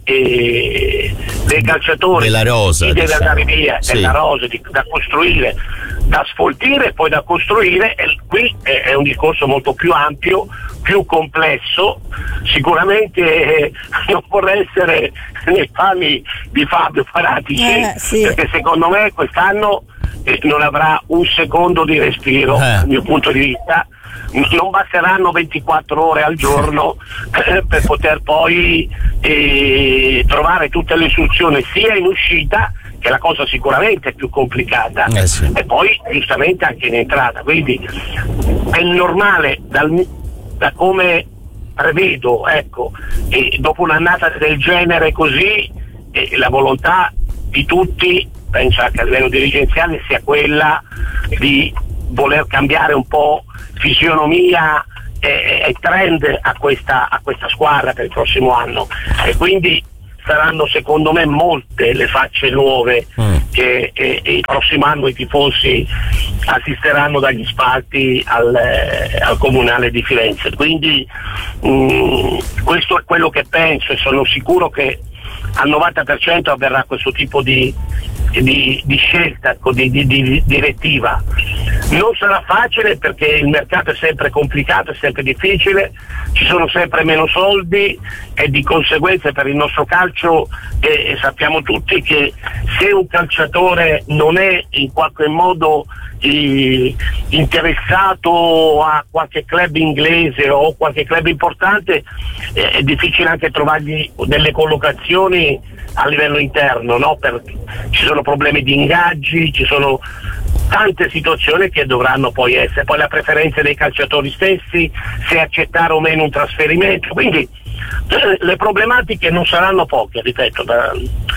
eh, dei calciatori, della rosa, chi deve diciamo. andare via, sì. della rosa, di, da costruire, da sfoltire e poi da costruire, e qui è, è un discorso molto più ampio, più complesso. Sicuramente eh, non vorrei essere nei panni di Fabio Paratici, eh, sì. perché secondo me quest'anno eh, non avrà un secondo di respiro, eh. dal mio punto di vista. Non basteranno ventiquattro ore al giorno eh, per poter poi eh, trovare tutte le soluzioni sia in uscita, che è la cosa sicuramente più complicata, eh sì. e poi giustamente anche in entrata. Quindi è normale dal, da come prevedo, ecco, e dopo un'annata del genere così, eh, la volontà di tutti, penso anche a livello dirigenziale, sia quella di voler cambiare un po' fisionomia e, e trend a questa, a questa squadra per il prossimo anno, e quindi saranno secondo me molte le facce nuove mm. che e, e il prossimo anno i tifosi assisteranno dagli spalti al, eh, al Comunale di Firenze. Quindi mh, questo è quello che penso, e sono sicuro che al novanta per cento avverrà questo tipo di, di, di scelta, di, di, di direttiva. Non sarà facile perché il mercato è sempre complicato, è sempre difficile, ci sono sempre meno soldi, e di conseguenza per il nostro calcio eh, sappiamo tutti che se un calciatore non è in qualche modo eh, interessato a qualche club inglese o qualche club importante, eh, è difficile anche trovargli delle collocazioni a livello interno, no? Per, ci sono problemi di ingaggi, ci sono tante situazioni che dovranno poi essere, poi la preferenza dei calciatori stessi, se accettare o meno un trasferimento, quindi eh, le problematiche non saranno poche, ripeto, da,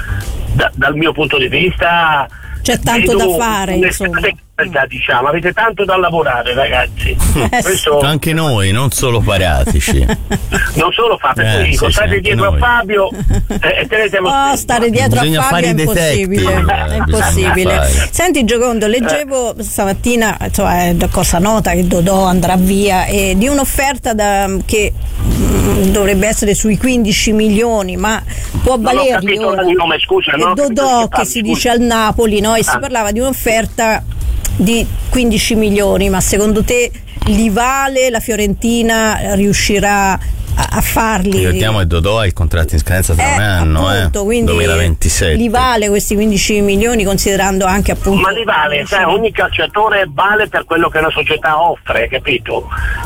da, dal mio punto di vista c'è tanto da fare, insomma. Diciamo, avete tanto da lavorare, ragazzi. Eh, Questo... Anche noi, non solo Paratici. Non solo Fabio, eh, dico, sì, state sì, dietro noi. a Fabio e tenete oh, stare dietro Bisogna a Fabio è impossibile, detective, è impossibile. Senti Giocondo, leggevo Eh. stamattina, insomma, è cosa nota che Dodò andrà via, e di un'offerta da, che mh, dovrebbe essere sui quindici milioni, ma può Non ho valerli capito ora. il nome, scusa, no? Dodò, che Che si scusa. dice al Napoli, no? E si Ah. parlava di un'offerta di quindici milioni, ma secondo te li vale? La Fiorentina riuscirà a, a farli? Ricordiamo che Dodò ha il contratto in scadenza tra Eh, un anno, appunto, eh, quindi duemilaventisette. li vale questi quindici milioni, considerando anche appunto Ma li vale, sai, ogni calciatore vale per quello che una società offre, capito?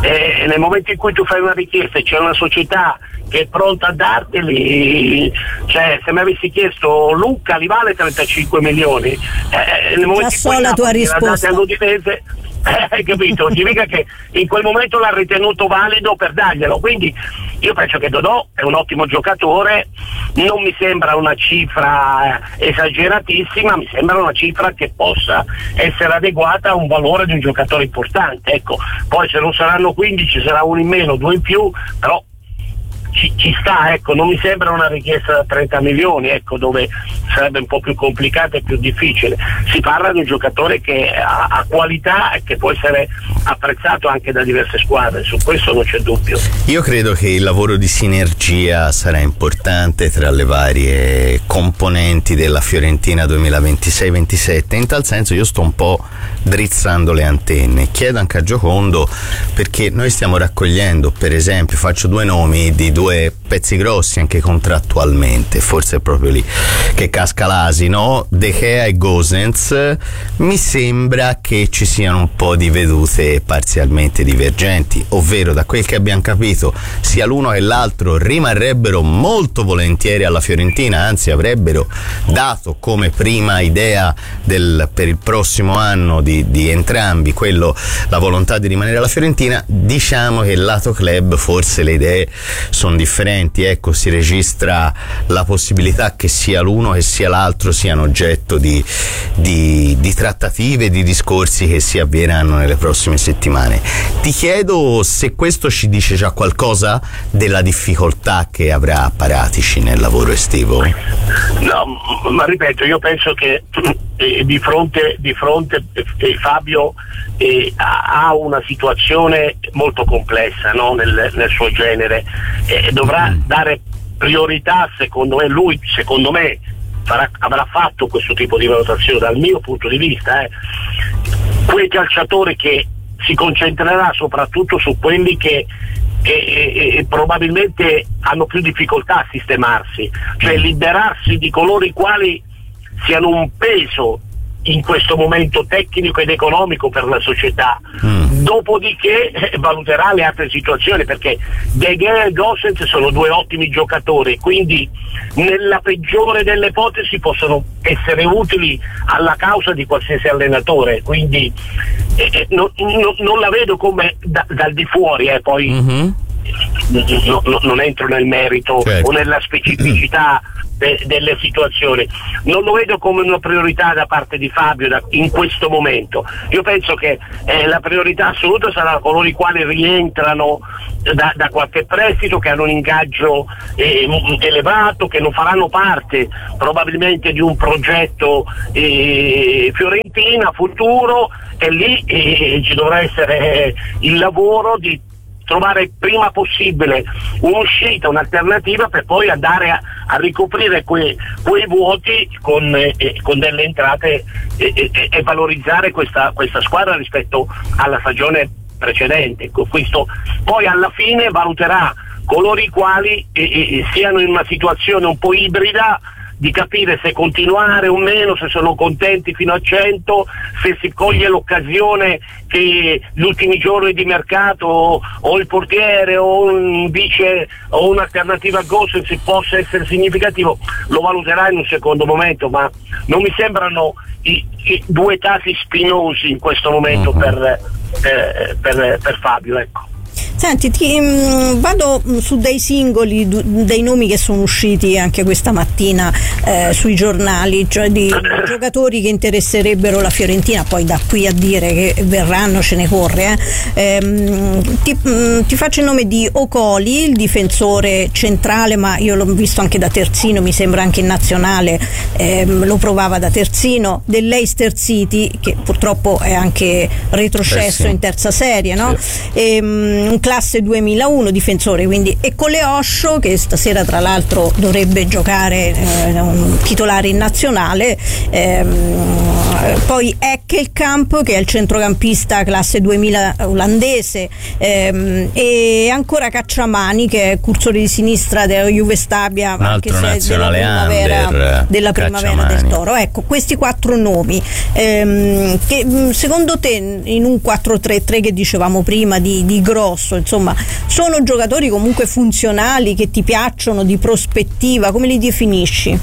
E nel momento in cui tu fai una richiesta e c'è una società che è pronta a darteli, cioè se mi avessi chiesto Luca li vale trentacinque milioni, eh, nel momento Già in so cui la tua Napoli l'ha data risposta. all'Udinese, eh, hai capito? Significa che in quel momento l'ha ritenuto valido per darglielo, quindi io penso che Dodò è un ottimo giocatore, non mi sembra una cifra esageratissima, mi sembra una cifra che possa essere adeguata a un valore di un giocatore importante, ecco. Poi se non saranno quindici sarà uno in meno, due in più, però Ci, ci sta, ecco, non mi sembra una richiesta da trenta milioni, ecco, dove sarebbe un po' più complicata e più difficile. Si parla di un giocatore che ha, ha qualità e che può essere apprezzato anche da diverse squadre, su questo non c'è dubbio. Io credo che il lavoro di sinergia sarà importante tra le varie componenti della Fiorentina duemilaventisei ventisette. In tal senso io sto un po' drizzando le antenne. Chiedo anche a Giocondo, perché noi stiamo raccogliendo, per esempio, faccio due nomi di due pezzi grossi anche contrattualmente, forse è proprio lì che casca l'asino, De Gea e Gosens. Mi sembra che ci siano un po' di vedute parzialmente divergenti, ovvero da quel che abbiamo capito sia l'uno che l'altro rimarrebbero molto volentieri alla Fiorentina, anzi avrebbero dato come prima idea del, per il prossimo anno di, di entrambi quello, la volontà di rimanere alla Fiorentina. Diciamo che lato club forse le idee sono differenti, differenti, ecco, si registra la possibilità che sia l'uno che sia l'altro siano oggetto di, di, di trattative, di discorsi che si avvieranno nelle prossime settimane. Ti chiedo se questo ci dice già qualcosa della difficoltà che avrà Paratici nel lavoro estivo. No, ma ripeto, io penso che eh, di fronte, di fronte eh, Fabio eh, ha una situazione molto complessa, no? nel, nel suo genere, eh, dovrà mm. dare priorità, secondo me, lui, secondo me farà, avrà fatto questo tipo di valutazione dal mio punto di vista, eh. quei calciatori che si concentrerà soprattutto su quelli che E, e, e probabilmente hanno più difficoltà a sistemarsi, cioè liberarsi di coloro i quali siano un peso in questo momento tecnico ed economico per la società. Mm. Dopodiché eh, valuterà le altre situazioni, perché De Gea e Gosens sono due ottimi giocatori, quindi nella peggiore delle ipotesi possono essere utili alla causa di qualsiasi allenatore, quindi eh, no, no, non la vedo come da, dal di fuori, eh, poi mm-hmm. no, no, non entro nel merito, certo, o nella specificità de, delle situazioni, non lo vedo come una priorità da parte di Fabio da, in questo momento. Io penso che eh, la priorità assoluta sarà coloro i quali rientrano da, da qualche prestito, che hanno un ingaggio eh, elevato, che non faranno parte probabilmente di un progetto eh, Fiorentina futuro, e lì eh, ci dovrà essere eh, il lavoro di trovare prima possibile un'uscita, un'alternativa, per poi andare a, a ricoprire que, quei vuoti con, eh, con delle entrate e, e, e valorizzare questa, questa squadra rispetto alla stagione precedente. Questo poi alla fine valuterà coloro i quali eh, eh, siano in una situazione un po' ibrida, di capire se continuare o meno, se sono contenti fino a cento, se si coglie l'occasione che gli ultimi giorni di mercato o, o il portiere o un vice o un'alternativa a Gosens si possa essere significativo, lo valuterà in un secondo momento, ma non mi sembrano i, i due casi spinosi in questo momento uh-huh. per, eh, per, per Fabio, ecco. Senti, ti, mh, vado su dei singoli, du, dei nomi che sono usciti anche questa mattina eh, sui giornali, cioè di giocatori che interesserebbero la Fiorentina, poi da qui a dire che verranno ce ne corre. Eh. Ehm, ti, mh, ti faccio il nome di Ocoli, il difensore centrale, ma io l'ho visto anche da terzino, mi sembra anche in nazionale, ehm, lo provava da terzino, dell'Leicester City, che purtroppo è anche retrocesso eh sì. in terza serie, no? Sì. Ehm, un classe duemilauno difensore, quindi, e Coleoscio, che stasera tra l'altro dovrebbe giocare eh, un titolare in nazionale, ehm, poi Eckelkamp, che è il centrocampista classe duemila olandese, ehm, e ancora Cacciamani, che è cursore di sinistra della Juve Stabia, un anche altro se della primavera, under, della primavera del Toro. Ecco, questi quattro nomi ehm, che secondo te in un quattro tre tre che dicevamo prima di, di grosso, insomma, sono giocatori comunque funzionali, che ti piacciono, di prospettiva, come li definisci?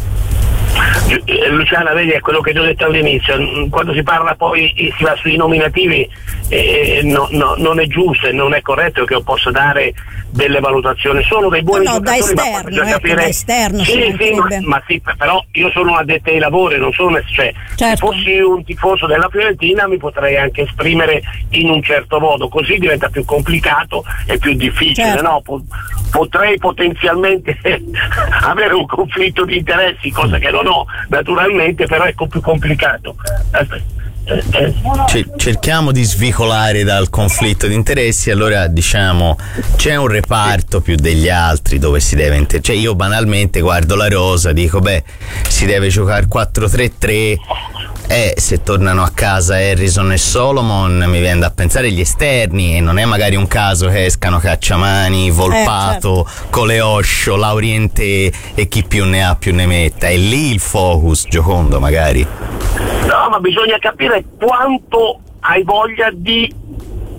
Luciana, vedi, è quello che ti ho detto all'inizio, quando si parla poi si va sui nominativi, eh, no, no, non è giusto e non è corretto che io possa dare delle valutazioni, sono dei buoni no, no, giocatori, da esterno, ma bisogna ecco, capire da esterno, sì, sì, ma, ma sì, però io sono un addetto ai lavori, non sono, cioè, certo. Se fossi un tifoso della Fiorentina mi potrei anche esprimere in un certo modo, così diventa più complicato e più difficile, certo. no? Potrei potenzialmente avere un conflitto di interessi, cosa che non ho naturalmente, però è più complicato. Cerchiamo di svicolare dal conflitto di interessi. Allora, diciamo, c'è un reparto più degli altri dove si deve inter- cioè io banalmente guardo la rosa, dico beh, si deve giocare quattro tre tre, e se tornano a casa Harrison e Solomon mi viene da pensare gli esterni, e non è magari un caso che escano Cacciamani, Volpato, eh, certo. Coleoscio, Laurienté e chi più ne ha più ne metta. È lì il focus, Giocondo, magari. No, ma bisogna capire quanto hai voglia di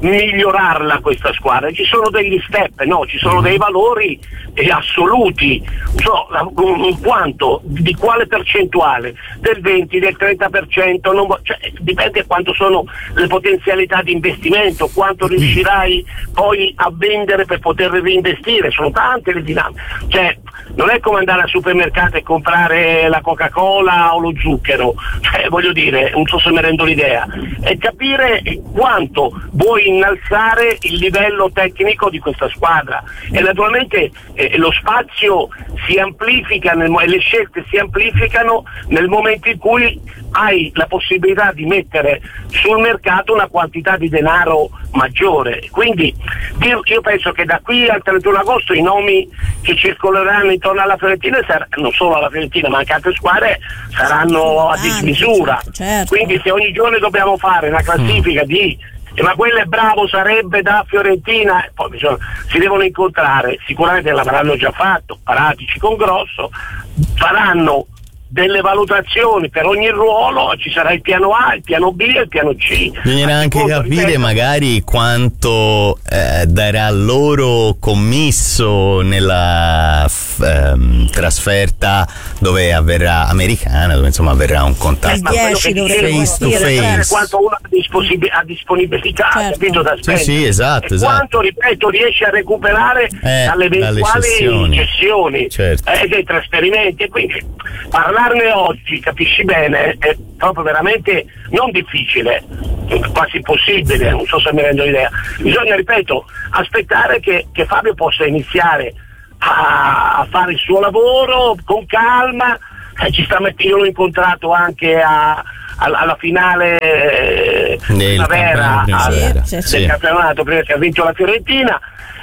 migliorarla questa squadra, ci sono degli step, no, ci sono dei valori eh, assoluti, so, un quanto, di quale percentuale, del venti, del trenta per cento, non, cioè, dipende quanto sono le potenzialità di investimento, quanto riuscirai poi a vendere per poter reinvestire, sono tante le dinamiche, cioè non è come andare al supermercato e comprare la Coca-Cola o lo zucchero, cioè voglio dire, non so se mi rendo l'idea, è capire quanto vuoi innalzare il livello tecnico di questa squadra e naturalmente eh, lo spazio si amplifica nel, e le scelte si amplificano nel momento in cui hai la possibilità di mettere sul mercato una quantità di denaro maggiore, quindi io penso che da qui al trentuno agosto i nomi che circoleranno intorno alla Fiorentina, non solo alla Fiorentina ma anche altre squadre, saranno a dismisura, certo. Quindi se ogni giorno dobbiamo fare una classifica di eh, ma quello è bravo, sarebbe da Fiorentina, poi bisogna, si devono incontrare, sicuramente l'avranno già fatto, Paratici con Grosso, faranno delle valutazioni per ogni ruolo, ci sarà il piano A, il piano B e il piano C. Bisognerà anche secondo, capire ripeto, magari quanto eh, darà loro commisso nella f- ehm, trasferta dove avverrà americana, dove insomma avverrà un contatto dieci face to face. Quanto uno ha, disposib- ha disponibilità, Certo. capito, da Sì, spendere. sì, esatto, e esatto. quanto, ripeto, riesce a recuperare Eh, dalle dalle eventuali cessioni. cessioni Certo. e dei trasferimenti, e quindi parlarne oggi, capisci bene, è proprio veramente non difficile, quasi impossibile, non so se mi rendo l'idea. Bisogna, ripeto, aspettare che, che Fabio possa iniziare a, a fare il suo lavoro con calma, eh, ci sta met- io l'ho incontrato anche a, alla, alla finale eh, primavera al- Sì, sì, sì. del campionato, prima che ha vinto la Fiorentina.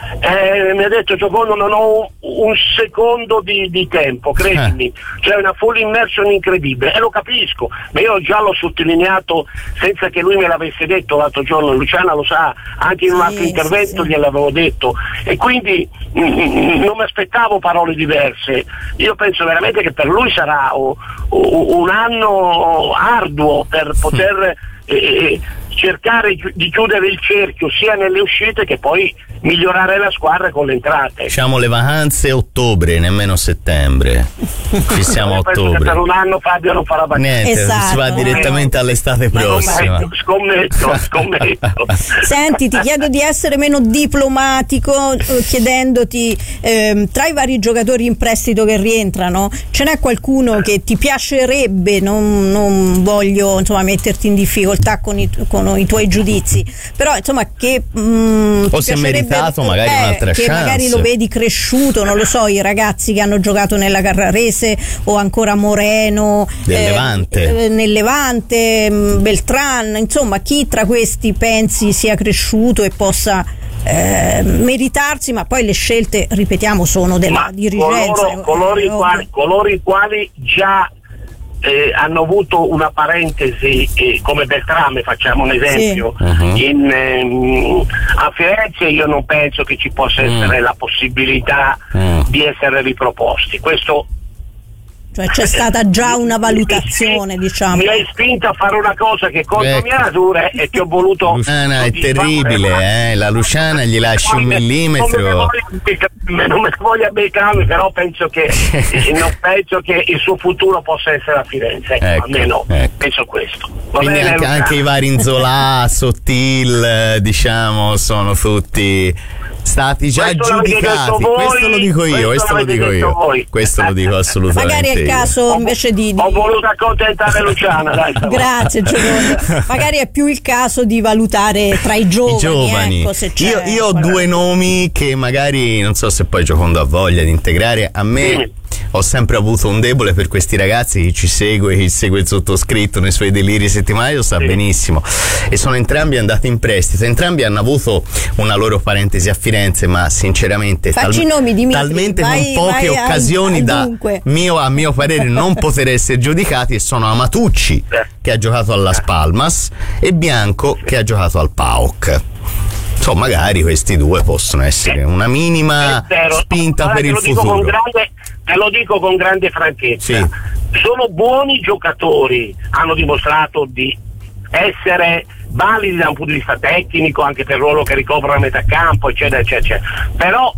Eh, mi ha detto Giocondo, non ho un secondo di, di tempo, credimi, c'è una full immersion incredibile e lo capisco, ma io già l'ho sottolineato senza che lui me l'avesse detto l'altro giorno, Luciana lo sa, anche in un altro sì, intervento sì. gliel'avevo detto, e quindi mm, mm, non mi aspettavo parole diverse. Io penso veramente che per lui sarà oh, oh, un anno arduo per poter eh, cercare di chiudere il cerchio sia nelle uscite che poi migliorare la squadra con le entrate. Diciamo le vacanze ottobre, nemmeno settembre. Fissiamo Io penso che ottobre. per un anno Fabio non farà vacanze. Niente, Esatto. si va direttamente all'estate prossima. Scommetto, scommetto. Senti, ti chiedo di essere meno diplomatico, eh, chiedendoti ehm, tra i vari giocatori in prestito che rientrano, ce n'è qualcuno che ti piacerebbe? Non, non voglio insomma metterti in difficoltà con i, con i tuoi giudizi, però insomma che mh, O ti si è piacerebbe, meritato magari eh, un'altra che chance. magari lo vedi cresciuto, non lo so, i ragazzi che hanno giocato nella Carrarese o ancora Moreno Del Levante. eh, nel Levante, mh, Beltran, insomma chi tra questi pensi sia cresciuto e possa eh, meritarsi, ma poi le scelte, ripetiamo, sono della Ma dirigenza. coloro, coloro, è i ovvio. quali, coloro i quali già eh, hanno avuto una parentesi, eh, come Beltrame, facciamo un esempio, Sì. Uh-huh. in, ehm, a Firenze, io non penso che ci possa essere Mm. la possibilità Mm. di essere riproposti. Questo Cioè c'è stata già una valutazione, diciamo. mi hai spinto a fare una cosa che contro Ecco. mia natura e ti ho voluto Luciana è soddisfare. terribile, eh? La Luciana gli lasci un Non me ne millimetro. voglia beccarmi, non me ne voglia beccarmi, però penso che eh, non penso che il suo futuro possa essere a Firenze, ecco, Ecco, almeno ecco. penso questo. Va Quindi bene, anche, Luciana? anche i vari Inzola, Sottil, eh, diciamo, sono tutti stati già Questo l'avete detto giudicati. voi, questo lo dico io, questo questo lo l'avete dico detto io. voi. Questo lo dico assolutamente. Magari è il io. caso invece di, di- Ho voluto accontentare Luciana, dai. grazie Giovanni. Magari è più il caso di valutare tra i giovani, I giovani. ecco, se c'è io, io ho due nomi che magari non so se poi Giocondo ha voglia di integrare. A me Sì. ho sempre avuto un debole per questi ragazzi, chi ci segue, chi segue il sottoscritto nei suoi deliri settimanali lo sa Sì. benissimo, e sono entrambi andati in prestito, entrambi hanno avuto una loro parentesi a Firenze, ma sinceramente Facci i nomi, Dimitri, talmente vai- con poche vai al- occasioni al da dunque. mio, a mio parere non poter essere giudicati, e sono Amatucci che ha giocato alla Spalmas e Bianco che ha giocato al P A O C. Insomma, magari questi due possono essere una minima Spero. spinta Guarda, per te il lo dico con futuro. grande, te lo dico con grande franchezza. Sì. Sono buoni giocatori, hanno dimostrato di essere validi da un punto di vista tecnico, anche per il ruolo che ricoprono a metà campo, eccetera, eccetera, eccetera. Però,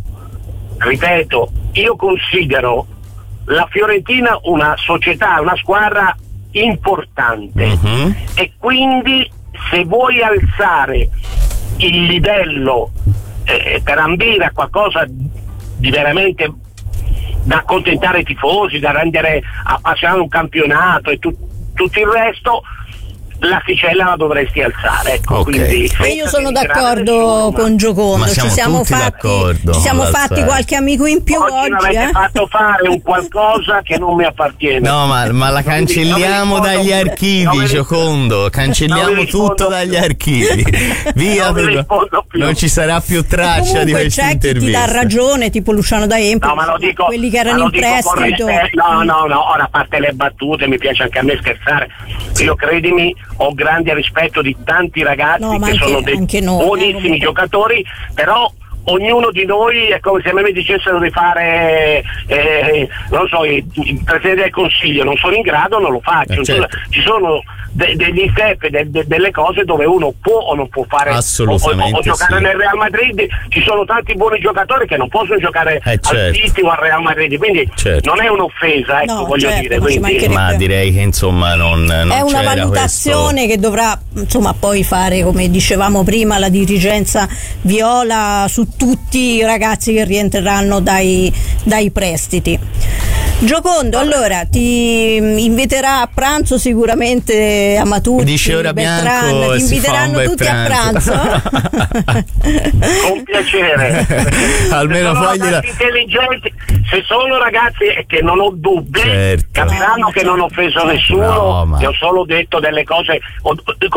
ripeto, io considero la Fiorentina una società, una squadra importante, uh-huh. e quindi se vuoi alzare il livello eh, per ambire a qualcosa di veramente da accontentare i tifosi, da rendere appassionato un campionato e tu, tutto il resto, l'asticella la dovresti alzare, ecco. Okay. Quindi, e io sono d'accordo con Giocondo, ci siamo fatti, ci siamo fatti qualche amico in più oggi, oggi mi avete eh? fatto fare un qualcosa che non mi appartiene. No, ma, ma la cancelliamo non dagli rispondo, archivi, Giocondo, cancelliamo tutto dagli archivi, via, non, non ci sarà più traccia di questa intervista. Ti dà ragione, tipo Luciano D'Empoli, no, ma lo dico, quelli che erano in prestito. No, no, no, ora a parte le battute, mi piace anche a me scherzare, io credimi, ho grande rispetto di tanti ragazzi no, che anche, sono dei noi, buonissimi eh, giocatori, però ognuno di noi è come se a me mi dicessero di fare eh, non so, il, il Presidente del Consiglio, non sono in grado, non lo faccio. Eh, certo. Ci sono de, degli step, de, de, delle cose dove uno può o non può fare, assolutamente o, o, o giocare sì. nel Real Madrid. Ci sono tanti buoni giocatori che non possono giocare eh, certo. al City o al Real Madrid, quindi certo. non è un'offesa, ecco, no, voglio certo, dire, quindi. Ma direi che insomma non, non è una c'era valutazione questo... che dovrà insomma poi fare, come dicevamo prima, la dirigenza viola su tutti i ragazzi che rientreranno dai, dai prestiti. Giocondo, allora ti inviterà a pranzo sicuramente Amaturci, dice ora Beltran, Bianco, ti inviteranno tutti pranzo. a pranzo. Con piacere. Almeno sono poi gliela... intelligenti, se sono ragazzi che non ho dubbi, certo. capiranno no, che non ho offeso nessuno, no, ma... ti ho solo detto delle cose. Ho,